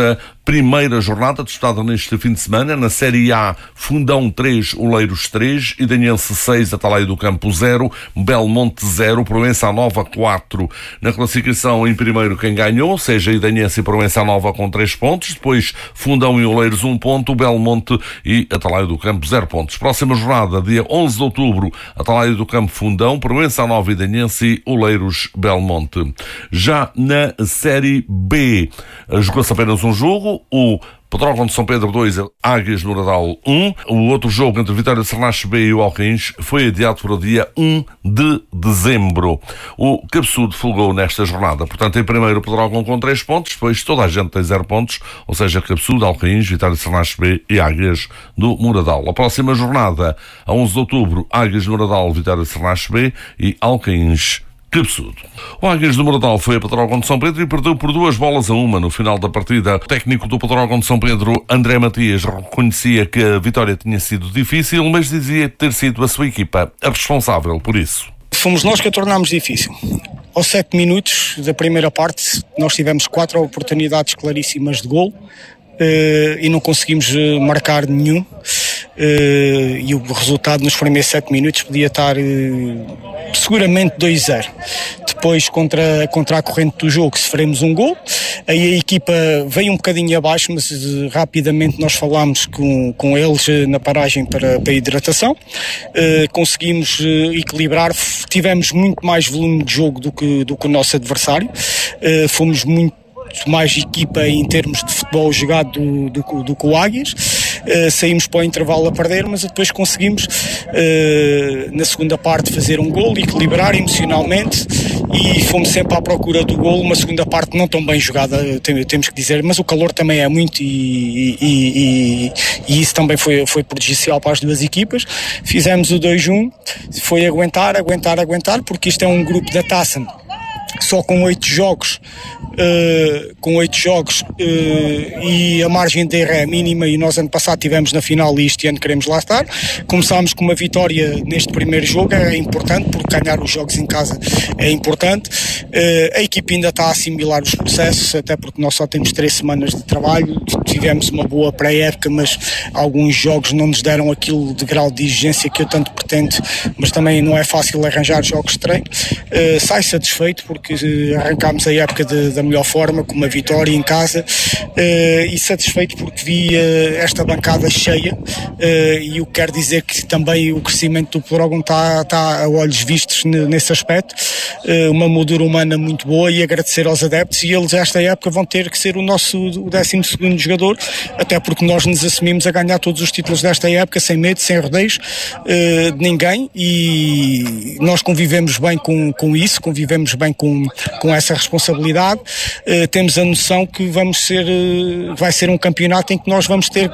primeira jornada disputada neste fim de semana. Na Série A, Fundão três, Oleiros três, Idanhense seis, Atalaia do Campo zero, Belmonte zero, Proença Nova quatro. Na classificação, em primeiro, quem ganhou, seja Idanhense e Proença Nova com três pontos, depois Fundão e Oleiros um ponto, Belmonte e Atalaia do Campo zero pontos. Próxima jornada, dia onze de outubro, Atalaia do Campo Fundão, Proença Nova Idanhense e Oleiros Belmonte. Já na Série B, jogou-se apenas um jogo, o Pedrógão de São Pedro dois, Águias do Nadal um. O outro jogo entre Vitória de Sernache B e o Alcaíns foi adiado para o dia um de dezembro. O Cabeçudo folgou nesta jornada. Portanto, em primeiro o Pedrógão com três pontos, depois toda a gente tem zero pontos, ou seja, Cabeçudo, Alcaíns, Vitória de Sernache B e Águias do Moradal. A próxima jornada, a onze de outubro, Águias do Moradal, Vitória de Sernache B e Alcaíns, Cabeçudo. O Águias do Moradal foi a Pedrógão de São Pedro e perdeu por duas bolas a uma no final da partida. O técnico do Pedrógão de São Pedro, André Matias, reconhecia que a vitória tinha sido difícil, mas dizia ter sido a sua equipa a responsável por isso. Fomos nós que a tornámos difícil. Aos sete minutos da primeira parte, nós tivemos quatro oportunidades claríssimas de gol uh, e não conseguimos uh, marcar nenhum. Uh, e o resultado nos primeiros sete minutos podia estar uh, seguramente dois a zero. Depois, contra, contra a corrente do jogo, sofremos um gol. Aí a equipa veio um bocadinho abaixo, mas uh, rapidamente nós falámos com, com eles uh, na paragem para, para a hidratação. Uh, conseguimos uh, equilibrar, tivemos muito mais volume de jogo do que, do que o nosso adversário. Uh, fomos muito mais equipa em termos de futebol jogado do, do, do que o Águias. Uh, saímos para o intervalo a perder, mas depois conseguimos uh, na segunda parte fazer um golo, equilibrar emocionalmente e fomos sempre à procura do golo. Uma segunda parte não tão bem jogada, temos que dizer, mas o calor também é muito e, e, e, e isso também foi, foi prejudicial para as duas equipas. Fizemos o dois a um, foi aguentar, aguentar, aguentar, porque isto é um grupo da taça só com oito jogos, uh, com oito jogos uh, e a margem de erro é mínima, e nós ano passado tivemos na final e este ano queremos lá estar. Começámos com uma vitória neste primeiro jogo, é importante, porque ganhar os jogos em casa é importante. Uh, a equipe ainda está a assimilar os processos, até porque nós só temos três semanas de trabalho, tivemos uma boa pré-época, mas alguns jogos não nos deram aquilo de grau de exigência que eu tanto pretendo, mas também não é fácil arranjar jogos de treino. Uh, sai satisfeito porque arrancámos a época de, da melhor forma, com uma vitória em casa, uh, e satisfeito porque vi uh, esta bancada cheia, uh, e eu quero dizer que também o crescimento do Pedrógão está, está a olhos vistos nesse aspecto, uh, uma moldura humana muito boa, e agradecer aos adeptos, e eles esta época vão ter que ser o nosso o décimo segundo jogador, até porque nós nos assumimos a ganhar todos os títulos desta época, sem medo, sem rodeios uh, de ninguém, e nós convivemos bem com, com isso, convivemos bem com com essa responsabilidade. Uh, temos a noção que vamos ser, uh, vai ser um campeonato em que nós vamos ter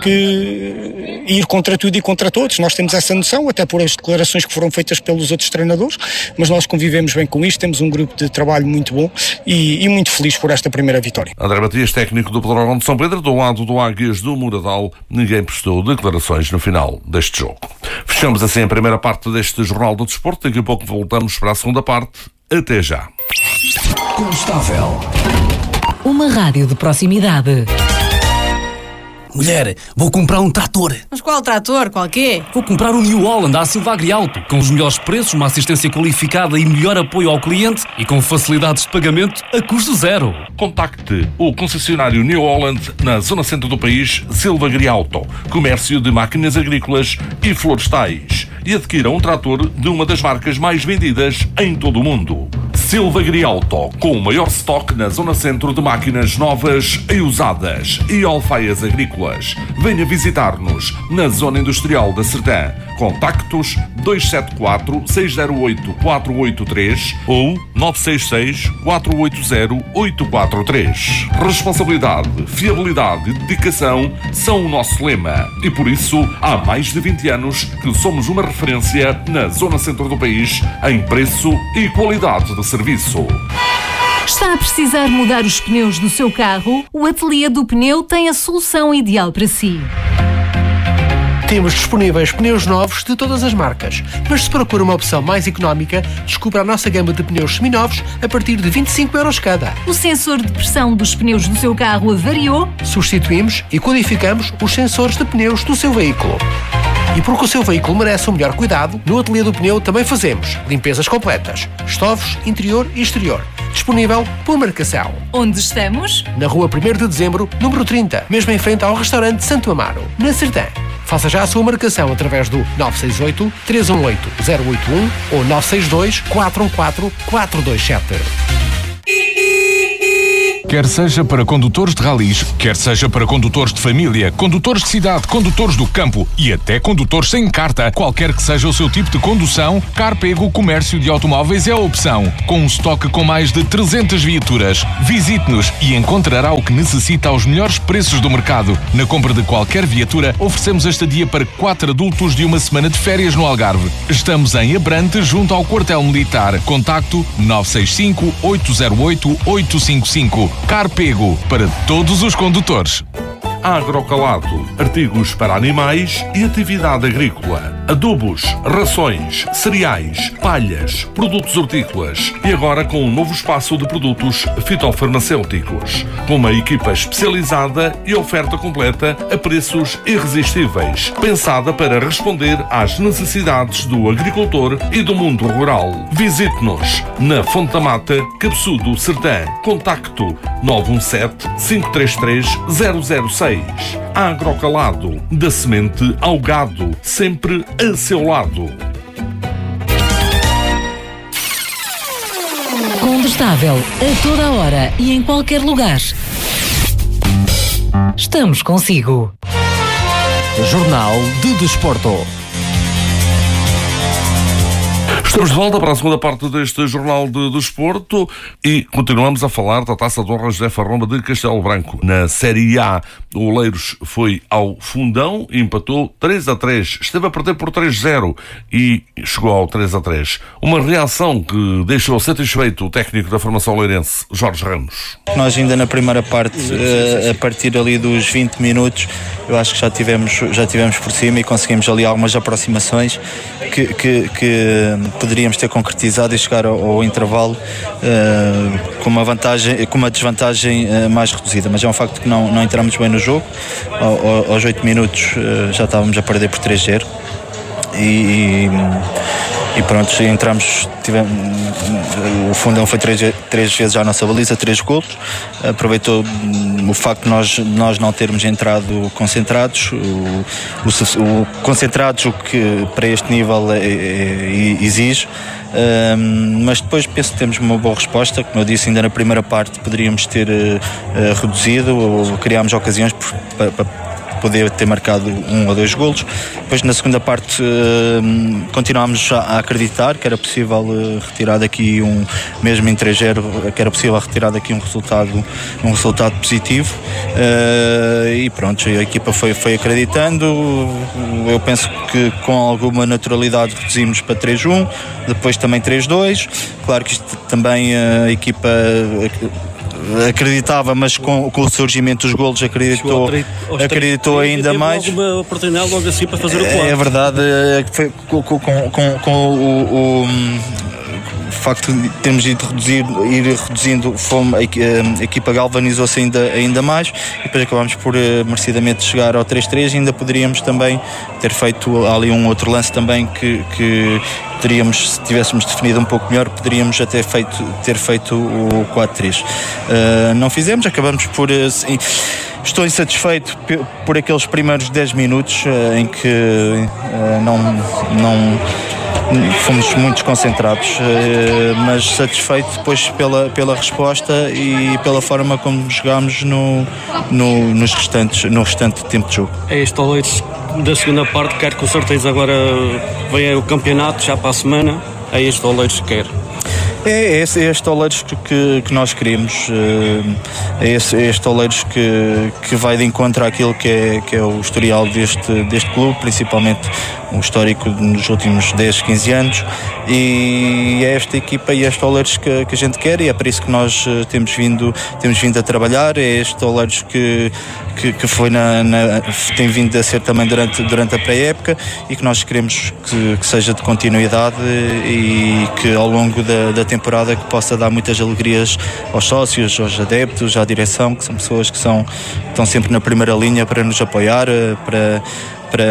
que ir contra tudo e contra todos. Nós temos essa noção, até por as declarações que foram feitas pelos outros treinadores, mas nós convivemos bem com isto, temos um grupo de trabalho muito bom e, e muito feliz por esta primeira vitória. André Matias, técnico do Pedrógão de São Pedro. Do lado do Águias do Moradal, ninguém prestou declarações no final deste jogo. Fechamos assim a primeira parte deste Jornal do Desporto. Daqui a pouco voltamos para a segunda parte. Até já. Constável. Uma rádio de proximidade. Mulher, vou comprar um trator. Mas qual trator? Qual quê? Vou comprar um New Holland à Silva Agrialto, com os melhores preços, uma assistência qualificada e melhor apoio ao cliente, e com facilidades de pagamento a custo zero. Contacte o concessionário New Holland na zona centro do país, Silva Agrialto, comércio de máquinas agrícolas e florestais, e adquira um trator de uma das marcas mais vendidas em todo o mundo. Silva Agrialto, com o maior estoque na zona centro de máquinas novas e usadas e alfaias agrícolas. Venha visitar-nos na Zona Industrial da Sertã. Contactos dois sete quatro, seis zero oito, quatro oito três ou nove seis seis, quatro oito zero, oito quatro três. Responsabilidade, fiabilidade e dedicação são o nosso lema, e por isso há mais de vinte anos que somos uma referência na zona centro do país em preço e qualidade de serviço. Está a precisar mudar os pneus do seu carro? O Ateliê do Pneu tem a solução ideal para si. Temos disponíveis pneus novos de todas as marcas, mas se procura uma opção mais económica, descubra a nossa gama de pneus seminovos a partir de vinte e cinco euros cada. O sensor de pressão dos pneus do seu carro avariou? Substituímos e codificamos os sensores de pneus do seu veículo. E porque o seu veículo merece o melhor cuidado, no Ateliê do Pneu também fazemos limpezas completas, estovos, interior e exterior. Disponível por marcação. Onde estamos? Na rua primeiro de dezembro, número trinta, mesmo em frente ao restaurante Santo Amaro, na Serdã. Faça já a sua marcação através do nove seis oito, três um oito, zero oito um ou nove seis dois, quatro um quatro, quatro dois sete. Quer seja para condutores de ralis, quer seja para condutores de família, condutores de cidade, condutores do campo e até condutores sem carta, qualquer que seja o seu tipo de condução, Carpego Comércio de Automóveis é a opção. Com um estoque com mais de trezentas viaturas. Visite-nos e encontrará o que necessita aos melhores preços do mercado. Na compra de qualquer viatura, oferecemos a estadia para quatro adultos de uma semana de férias no Algarve. Estamos em Abrante, junto ao quartel militar. Contacto nove seis cinco, oito zero oito, oito cinco cinco. Carpego, para todos os condutores. Agrocalado, artigos para animais e atividade agrícola, adubos, rações, cereais, palhas, produtos hortícolas e agora com um novo espaço de produtos fitofarmacêuticos, com uma equipa especializada e oferta completa a preços irresistíveis, pensada para responder às necessidades do agricultor e do mundo rural. Visite-nos na Fonte da Mata, Cabeçudo, Serdã. Contacto nove um sete, cinco três três, zero zero seis. Agrocalado, da semente ao gado, sempre a seu lado. Condestável, a toda a hora e em qualquer lugar. Estamos consigo. Jornal de Desporto. Estamos de volta para a segunda parte deste Jornal de Desporto e continuamos a falar da Taça de Honra José Farromba de Castelo Branco. Na Série A, o Oleiros foi ao Fundão e empatou três a três. Esteve a perder por três a zero e chegou ao três a três. Uma reação que deixou satisfeito o técnico da formação oleirense, Jorge Ramos. Nós ainda na primeira parte, a partir ali dos vinte minutos, eu acho que já tivemos, já tivemos por cima e conseguimos ali algumas aproximações que, que, que poderíamos ter concretizado e chegar ao, ao intervalo uh, com uma vantagem, com uma desvantagem uh, mais reduzida, mas é um facto que não, não entramos bem no jogo. Ao, aos oito minutos uh, já estávamos a perder por três a zero e, e pronto, entramos, tivemos, o Fundão foi três, três vezes à nossa baliza, três golos, aproveitou o facto de nós, nós não termos entrado concentrados, o, o, o concentrados, o que para este nível é, é, exige. Um, mas depois penso que temos uma boa resposta. Como eu disse, ainda na primeira parte poderíamos ter uh, uh, reduzido ou criámos ocasiões para, para poder ter marcado um ou dois golos. Depois na segunda parte uh, continuámos a acreditar que era possível uh, retirar daqui um, mesmo em três a zero, que era possível retirar daqui um resultado, um resultado positivo uh, e pronto, a equipa foi, foi acreditando. Eu penso que com alguma naturalidade reduzimos para três a um, depois também três a dois. Claro que isto também a equipa acreditava, mas com, com o surgimento dos golos acreditou, acreditou ainda mais. Alguma oportunidade logo assim para fazer o quadro. É verdade, foi com, com, com, com o, o, o facto de termos ido reduzir, ir reduzindo, fome, a equipa galvanizou-se ainda, ainda mais e depois acabámos por merecidamente chegar ao três a três e ainda poderíamos também ter feito ali um outro lance também que, que teríamos, se tivéssemos definido um pouco melhor, poderíamos até feito, ter feito o quatro a três. Uh, não fizemos, acabamos por... Assim, estou insatisfeito por aqueles primeiros dez minutos uh, em que uh, não, não fomos muito desconcentrados, uh, mas satisfeito depois pela, pela resposta e pela forma como jogámos no, no, nos restantes, no restante tempo de jogo. É este Oleiros da segunda parte, quero com certeza agora venha o campeonato já para a semana, é este Oleiros que quero. É, é, é este Oleiros que, que, que nós queremos, é este, é este Oleiros que, que vai de encontro àquilo que é, que é o historial deste, deste clube, principalmente um histórico nos últimos dez, quinze anos, e é esta equipa e este Oleiros que, que a gente quer, e é para isso que nós temos vindo, temos vindo a trabalhar. É este Oleiros que, que, que foi na, na, tem vindo a ser também durante, durante a pré-época, e que nós queremos que, que seja de continuidade e que ao longo da, da temporada que possa dar muitas alegrias aos sócios, aos adeptos, à direção, que são pessoas que são, estão sempre na primeira linha para nos apoiar, para, para,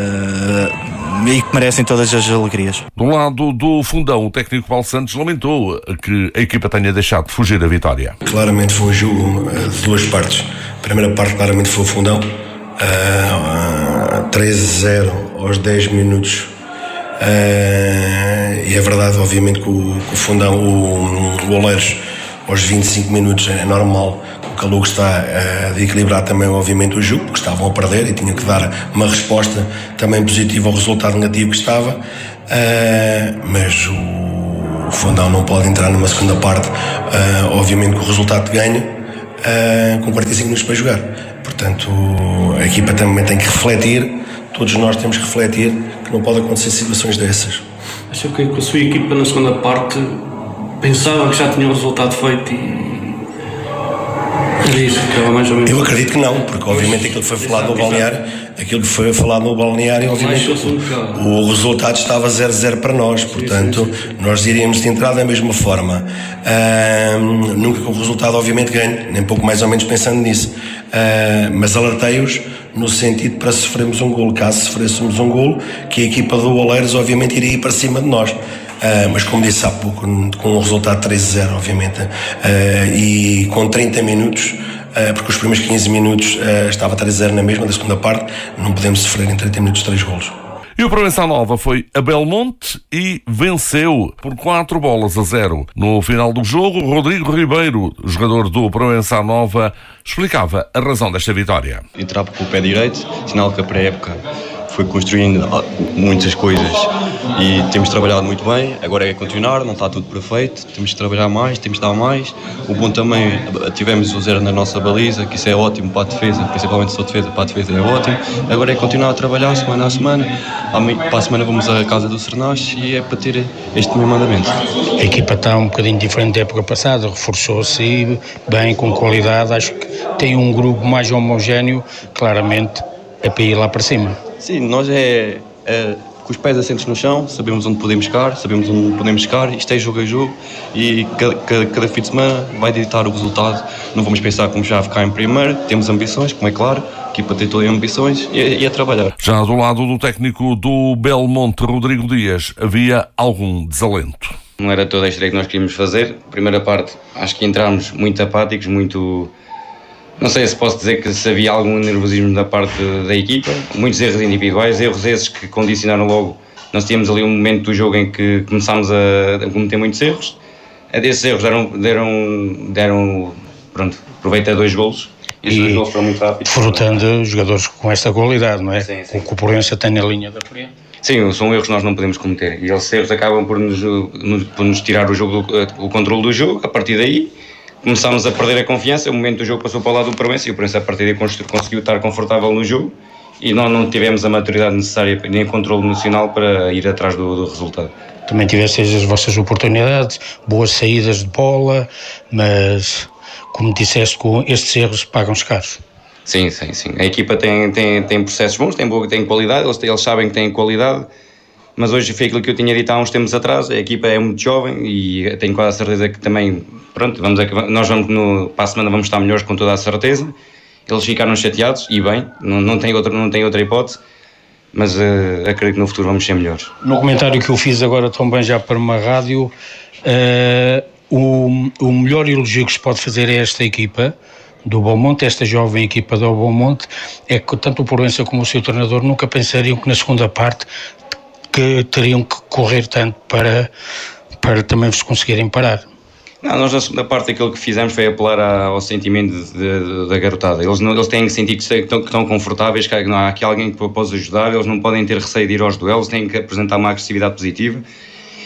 e que merecem todas as alegrias. Do lado do Fundão, o técnico Paulo Santos lamentou que a equipa tenha deixado de fugir da vitória. Claramente foi um jogo de duas partes. A primeira parte claramente foi o Fundão, uh, uh, treze a zero aos dez minutos. Uh, e é verdade, obviamente, que o, que o Fundão, o, o Oleiros, aos vinte e cinco minutos é normal. O Calugo está uh, de equilibrar também, obviamente, o jogo, porque estavam a perder e tinham que dar uma resposta também positiva ao resultado negativo que estava. Uh, mas o, o Fundão não pode entrar numa segunda parte, uh, obviamente, com o resultado de ganho, uh, com quarenta e cinco minutos para jogar. Portanto, a equipa também tem que refletir, todos nós temos que refletir que não pode acontecer situações dessas. Acho que com a sua equipa na segunda parte pensava que já tinha o resultado feito e era isso que estava mais ou menos. Eu acredito que não, porque obviamente aquilo que foi falado no balneário, aquilo que foi falado no balneário, obviamente o resultado estava zero a zero para nós, portanto sim, sim, sim. Nós iríamos de entrada da mesma forma, uh, nunca com o resultado obviamente ganho, nem pouco mais ou menos pensando nisso, uh, mas alertei-os no sentido para sofrermos um golo, caso sofrêssemos um golo, que a equipa do Oleiros obviamente iria ir para cima de nós. Uh, mas como disse há pouco, com o resultado treze a zero obviamente, uh, e com trinta minutos, uh, porque os primeiros quinze minutos uh, estava treze a zero na mesma da segunda parte, não podemos sofrer em trinta minutos três golos. E o Proença Nova foi a Belmonte e venceu por quatro bolas a zero. No final do jogo, Rodrigo Ribeiro, jogador do Proença Nova, explicava a razão desta vitória. Entrar com o pé direito, sinal que a pré-época foi construindo muitas coisas e temos trabalhado muito bem. Agora é continuar, não está tudo perfeito, temos que trabalhar mais, temos que dar mais. O bom também, tivemos o zero na nossa baliza, que isso é ótimo para a defesa, principalmente se for defesa, para a defesa é ótimo. Agora é continuar a trabalhar semana a semana. Para a semana vamos à casa do Sernache e é para ter este mesmo andamento. A equipa está um bocadinho diferente da época passada, reforçou-se bem, com qualidade. Acho que tem um grupo mais homogéneo, claramente é para ir lá para cima. Sim, nós é, é com os pés assentos no chão, sabemos onde podemos ficar, sabemos onde podemos ficar, isto é jogo a jogo e cada, cada, cada fim de semana vai ditar o resultado. Não vamos pensar como já ficar em primeiro, temos ambições, como é claro, a equipa tem todas as ambições e, e a trabalhar. Já do lado do técnico do Belmonte, Rodrigo Dias, havia algum desalento. Não era toda a estreia que nós queríamos fazer. Primeira parte, acho que entramos muito apáticos, muito... Não sei se posso dizer que se havia algum nervosismo da parte da equipa, muitos erros individuais, erros esses que condicionaram logo. Nós tínhamos ali um momento do jogo em que começámos a cometer muitos erros. Desses erros deram, deram, deram pronto, proveito a dois golos. E os dois golos foram muito rápidos. Frutando jogadores com esta qualidade, não é? Sim, sim. Com que o Proença tem na linha da frente. Sim, são erros que nós não podemos cometer. E esses erros acabam por nos, por nos tirar o, jogo, o controle do jogo. A partir daí começámos a perder a confiança, o momento do jogo passou para o lado do Proença e o Proença a partir daí conseguiu estar confortável no jogo e nós não tivemos a maturidade necessária nem controle emocional para ir atrás do, do resultado. Também tivestes as vossas oportunidades, boas saídas de bola, mas como disseste, com estes erros pagam-se caros. Sim, sim, sim. A equipa tem, tem, tem processos bons, tem, boa, tem qualidade, eles, eles sabem que têm qualidade. Mas hoje foi aquilo que eu tinha dito há uns tempos atrás, a equipa é muito jovem e tenho quase a certeza que também, pronto, vamos a, nós vamos no, para a semana vamos estar melhores com toda a certeza. Eles ficaram chateados e bem, não, não, tem, outra, não tem outra hipótese, mas uh, acredito que no futuro vamos ser melhores. No comentário que eu fiz agora também já para uma rádio, uh, o, o melhor elogio que se pode fazer a esta equipa do Belmonte, esta jovem equipa do Belmonte, é que tanto o Proença como o seu treinador nunca pensariam que na segunda parte que teriam que correr tanto para, para também vos conseguirem parar. Não, nós na segunda parte aquilo que fizemos foi apelar ao sentimento de, de, da garotada. Eles, não, eles têm que sentir que estão, que estão confortáveis, que não há aqui alguém que possa ajudar, eles não podem ter receio de ir aos duelos, têm que apresentar uma agressividade positiva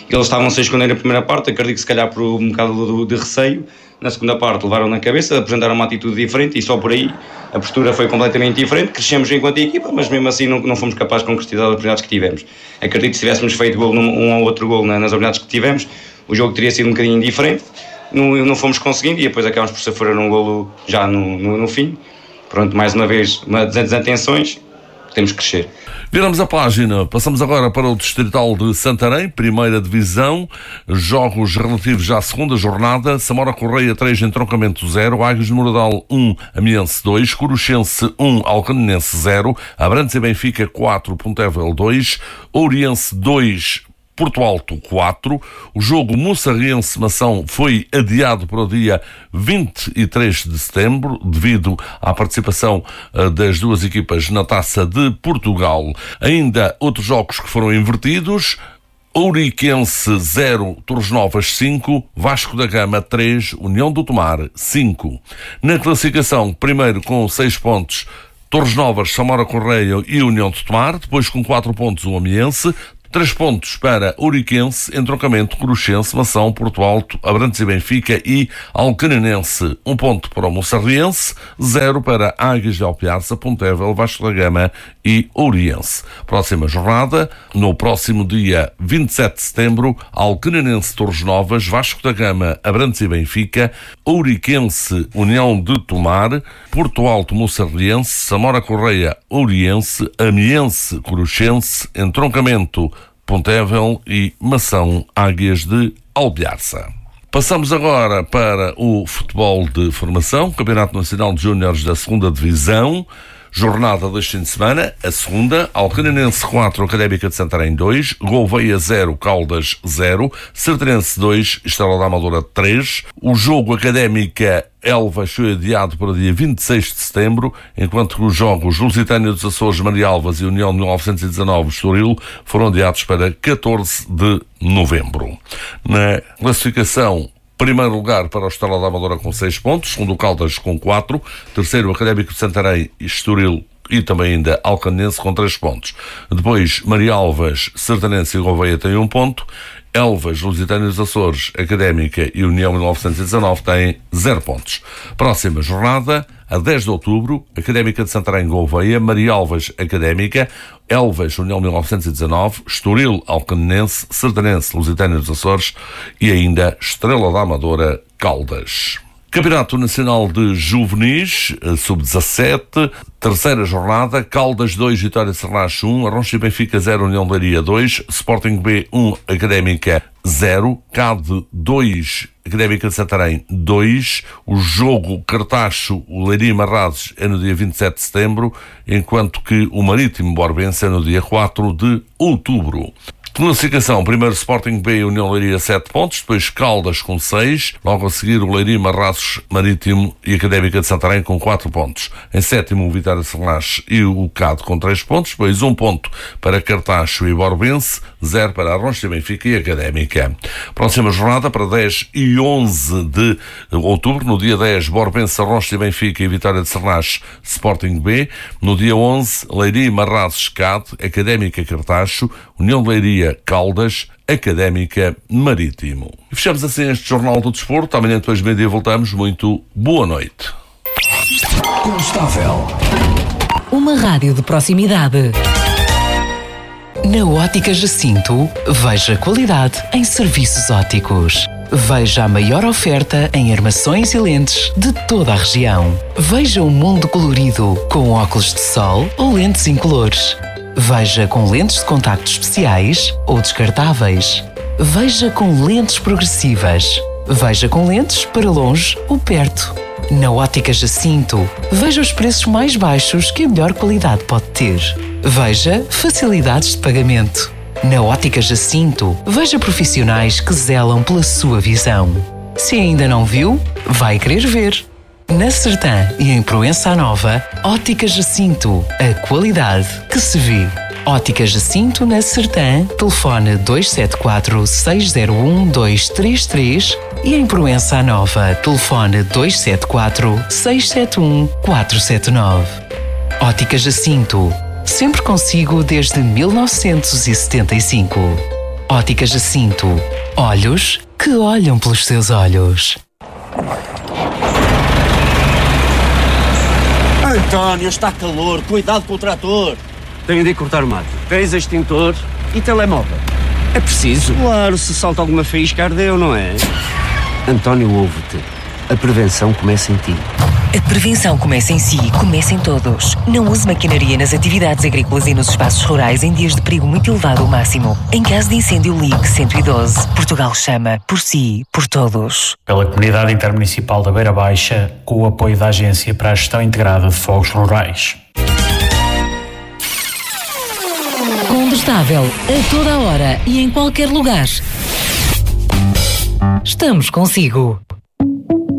Eles estavam sem esconder na primeira parte, acredito que se calhar por um bocado de receio. Na segunda parte levaram na cabeça, apresentaram uma atitude diferente e só por aí a postura foi completamente diferente. Crescemos enquanto equipa, mas mesmo assim não, não fomos capazes de concretizar as oportunidades que tivemos. Acredito que se tivéssemos feito gol num, um ou outro gol nas oportunidades que tivemos, o jogo teria sido um bocadinho diferente. Não, não fomos conseguindo e depois acabamos por sofrer um golo já no, no, no fim. Pronto, mais uma vez, uma desatenções, temos que crescer. Viramos a página, passamos agora para o Distrital de Santarém, primeira divisão, jogos relativos à segunda jornada. Samora Correia três, Entroncamento zero, Águias de Moradal um, Amiense dois, Coruchense um, Alcanenense zero, Abrantes e Benfica quatro, Pontevel dois, Ouriense dois, Porto Alto quatro. O jogo Moçarriense-Mação foi adiado para o dia vinte e três de setembro devido à participação uh, das duas equipas na Taça de Portugal. Ainda outros jogos que foram invertidos: Ouriquense zero, Torres Novas cinco, Vasco da Gama três, União do Tomar cinco. Na classificação, primeiro com seis pontos, Torres Novas, Samora Correia e União do Tomar. Depois com quatro pontos o Amiense. Três pontos para Ouriquense, Entroncamento, Coruchense, Mação, Porto Alto, Abrantes e Benfica e Alcanenense. Um ponto para o Moçarriense, zero para Águias de Alpiarça, Pontevel, Vasco da Gama e Ouriense. Próxima jornada, no próximo dia vinte e sete de setembro, Alcanenense, Torres Novas, Vasco da Gama, Abrantes e Benfica, Ouriquense, União de Tomar, Porto Alto, Moçarriense, Samora Correia, Ouriense, Amiense, Coruchense, Entroncamento, Pontevel e Mação, Águias de Alpiarça. Passamos agora para o futebol de formação, Campeonato Nacional de Júniores da segunda Divisão. Jornada deste fim de semana, a segunda, Alcanenense quatro, Académica de Santarém dois, Gouveia zero, Caldas zero, Sertarense dois, Estrela da Amadora três. O jogo Académica Elvas foi adiado para o dia vinte e seis de setembro, enquanto que os jogos Lusitânia dos Açores, Marialvas e União de mil novecentos e dezanove, Estoril, foram adiados para catorze de novembro. Na classificação, primeiro lugar para o Estrela da Amadora com seis pontos, segundo o Caldas com quatro, terceiro o Académico de Santarém e Estoril e também ainda Alcanense com três pontos. Depois Marialvas, Sertanense e Gouveia têm um ponto, Elvas, Lusitânia dos Açores, Académica e União mil novecentos e dezanove têm zero pontos. Próxima jornada, a dez de outubro, Académica de Santarém, Gouveia, Marialvas, Académica, Elvas, União mil novecentos e dezanove, Estoril, Alcanenense, Sertanense, Lusitânia dos Açores e ainda Estrela da Amadora, Caldas. Campeonato Nacional de Juvenis, sub dezassete, terceira jornada, Caldas dois, Vitória de Serrache um, Arroncha e Benfica zero, União de Leiria dois, Sporting B um, Académica zero, C A D dois, Académica de Santarém dois, o jogo Cartacho, o Leiria e Marrazes é no dia vinte e sete de setembro, enquanto que o Marítimo Borbense é no dia quatro de outubro. Classificação, primeiro Sporting B, União Leiria sete pontos, depois Caldas com seis, logo a seguir o Leiria, Marrazes, Marítimo e Académica de Santarém com quatro pontos. Em sétimo o Vitória de Serrache e o C A D com três pontos, depois um ponto para Cartacho e Borbense, zero para Arroncha, Benfica e Académica. Próxima jornada para dez e onze de outubro, no dia dez Borbense, Arroncha, Benfica e Vitória de Serrache, Sporting B, no dia onze Leiria, Marrazes, C A D, Académica, Cartacho, União de Leiria, Caldas, Académica, Marítimo. E fechamos assim este Jornal do Desporto. Amanhã depois de meio-dia voltamos. Muito boa noite. Constável. Uma rádio de proximidade. Na Ótica Jacinto, veja qualidade em serviços ópticos. Veja a maior oferta em armações e lentes de toda a região. Veja o mundo colorido com óculos de sol ou lentes incolores. Veja com lentes de contacto especiais ou descartáveis. Veja com lentes progressivas. Veja com lentes para longe ou perto. Na Ótica Jacinto, veja os preços mais baixos que a melhor qualidade pode ter. Veja facilidades de pagamento. Na Ótica Jacinto, veja profissionais que zelam pela sua visão. Se ainda não viu, vai querer ver. Na Sertã e em Proença Nova, Ótica Jacinto, a qualidade que se vê. Ótica Jacinto na Sertã, telefone dois sete quatro, seis zero um, dois três três e em Proença Nova, telefone dois sete quatro, seis sete um, quatro sete nove. Ótica Jacinto, sempre consigo desde mil novecentos e setenta e cinco. Ótica Jacinto. Olhos que olham pelos seus olhos. António, está calor. Cuidado com o trator. Tenho de ir cortar o mato. Tens extintor e telemóvel. É preciso. Claro, se salta alguma faísca, ardeu, não é? António, ouve-te. A prevenção começa em ti. A prevenção começa em si, começa em todos. Não use maquinaria nas atividades agrícolas e nos espaços rurais em dias de perigo muito elevado ao máximo. Em caso de incêndio, ligue cento e doze. Portugal chama por si, por todos. Pela Comunidade Intermunicipal da Beira Baixa, com o apoio da Agência para a Gestão Integrada de Fogos Rurais. Condestável, a toda hora e em qualquer lugar. Estamos consigo.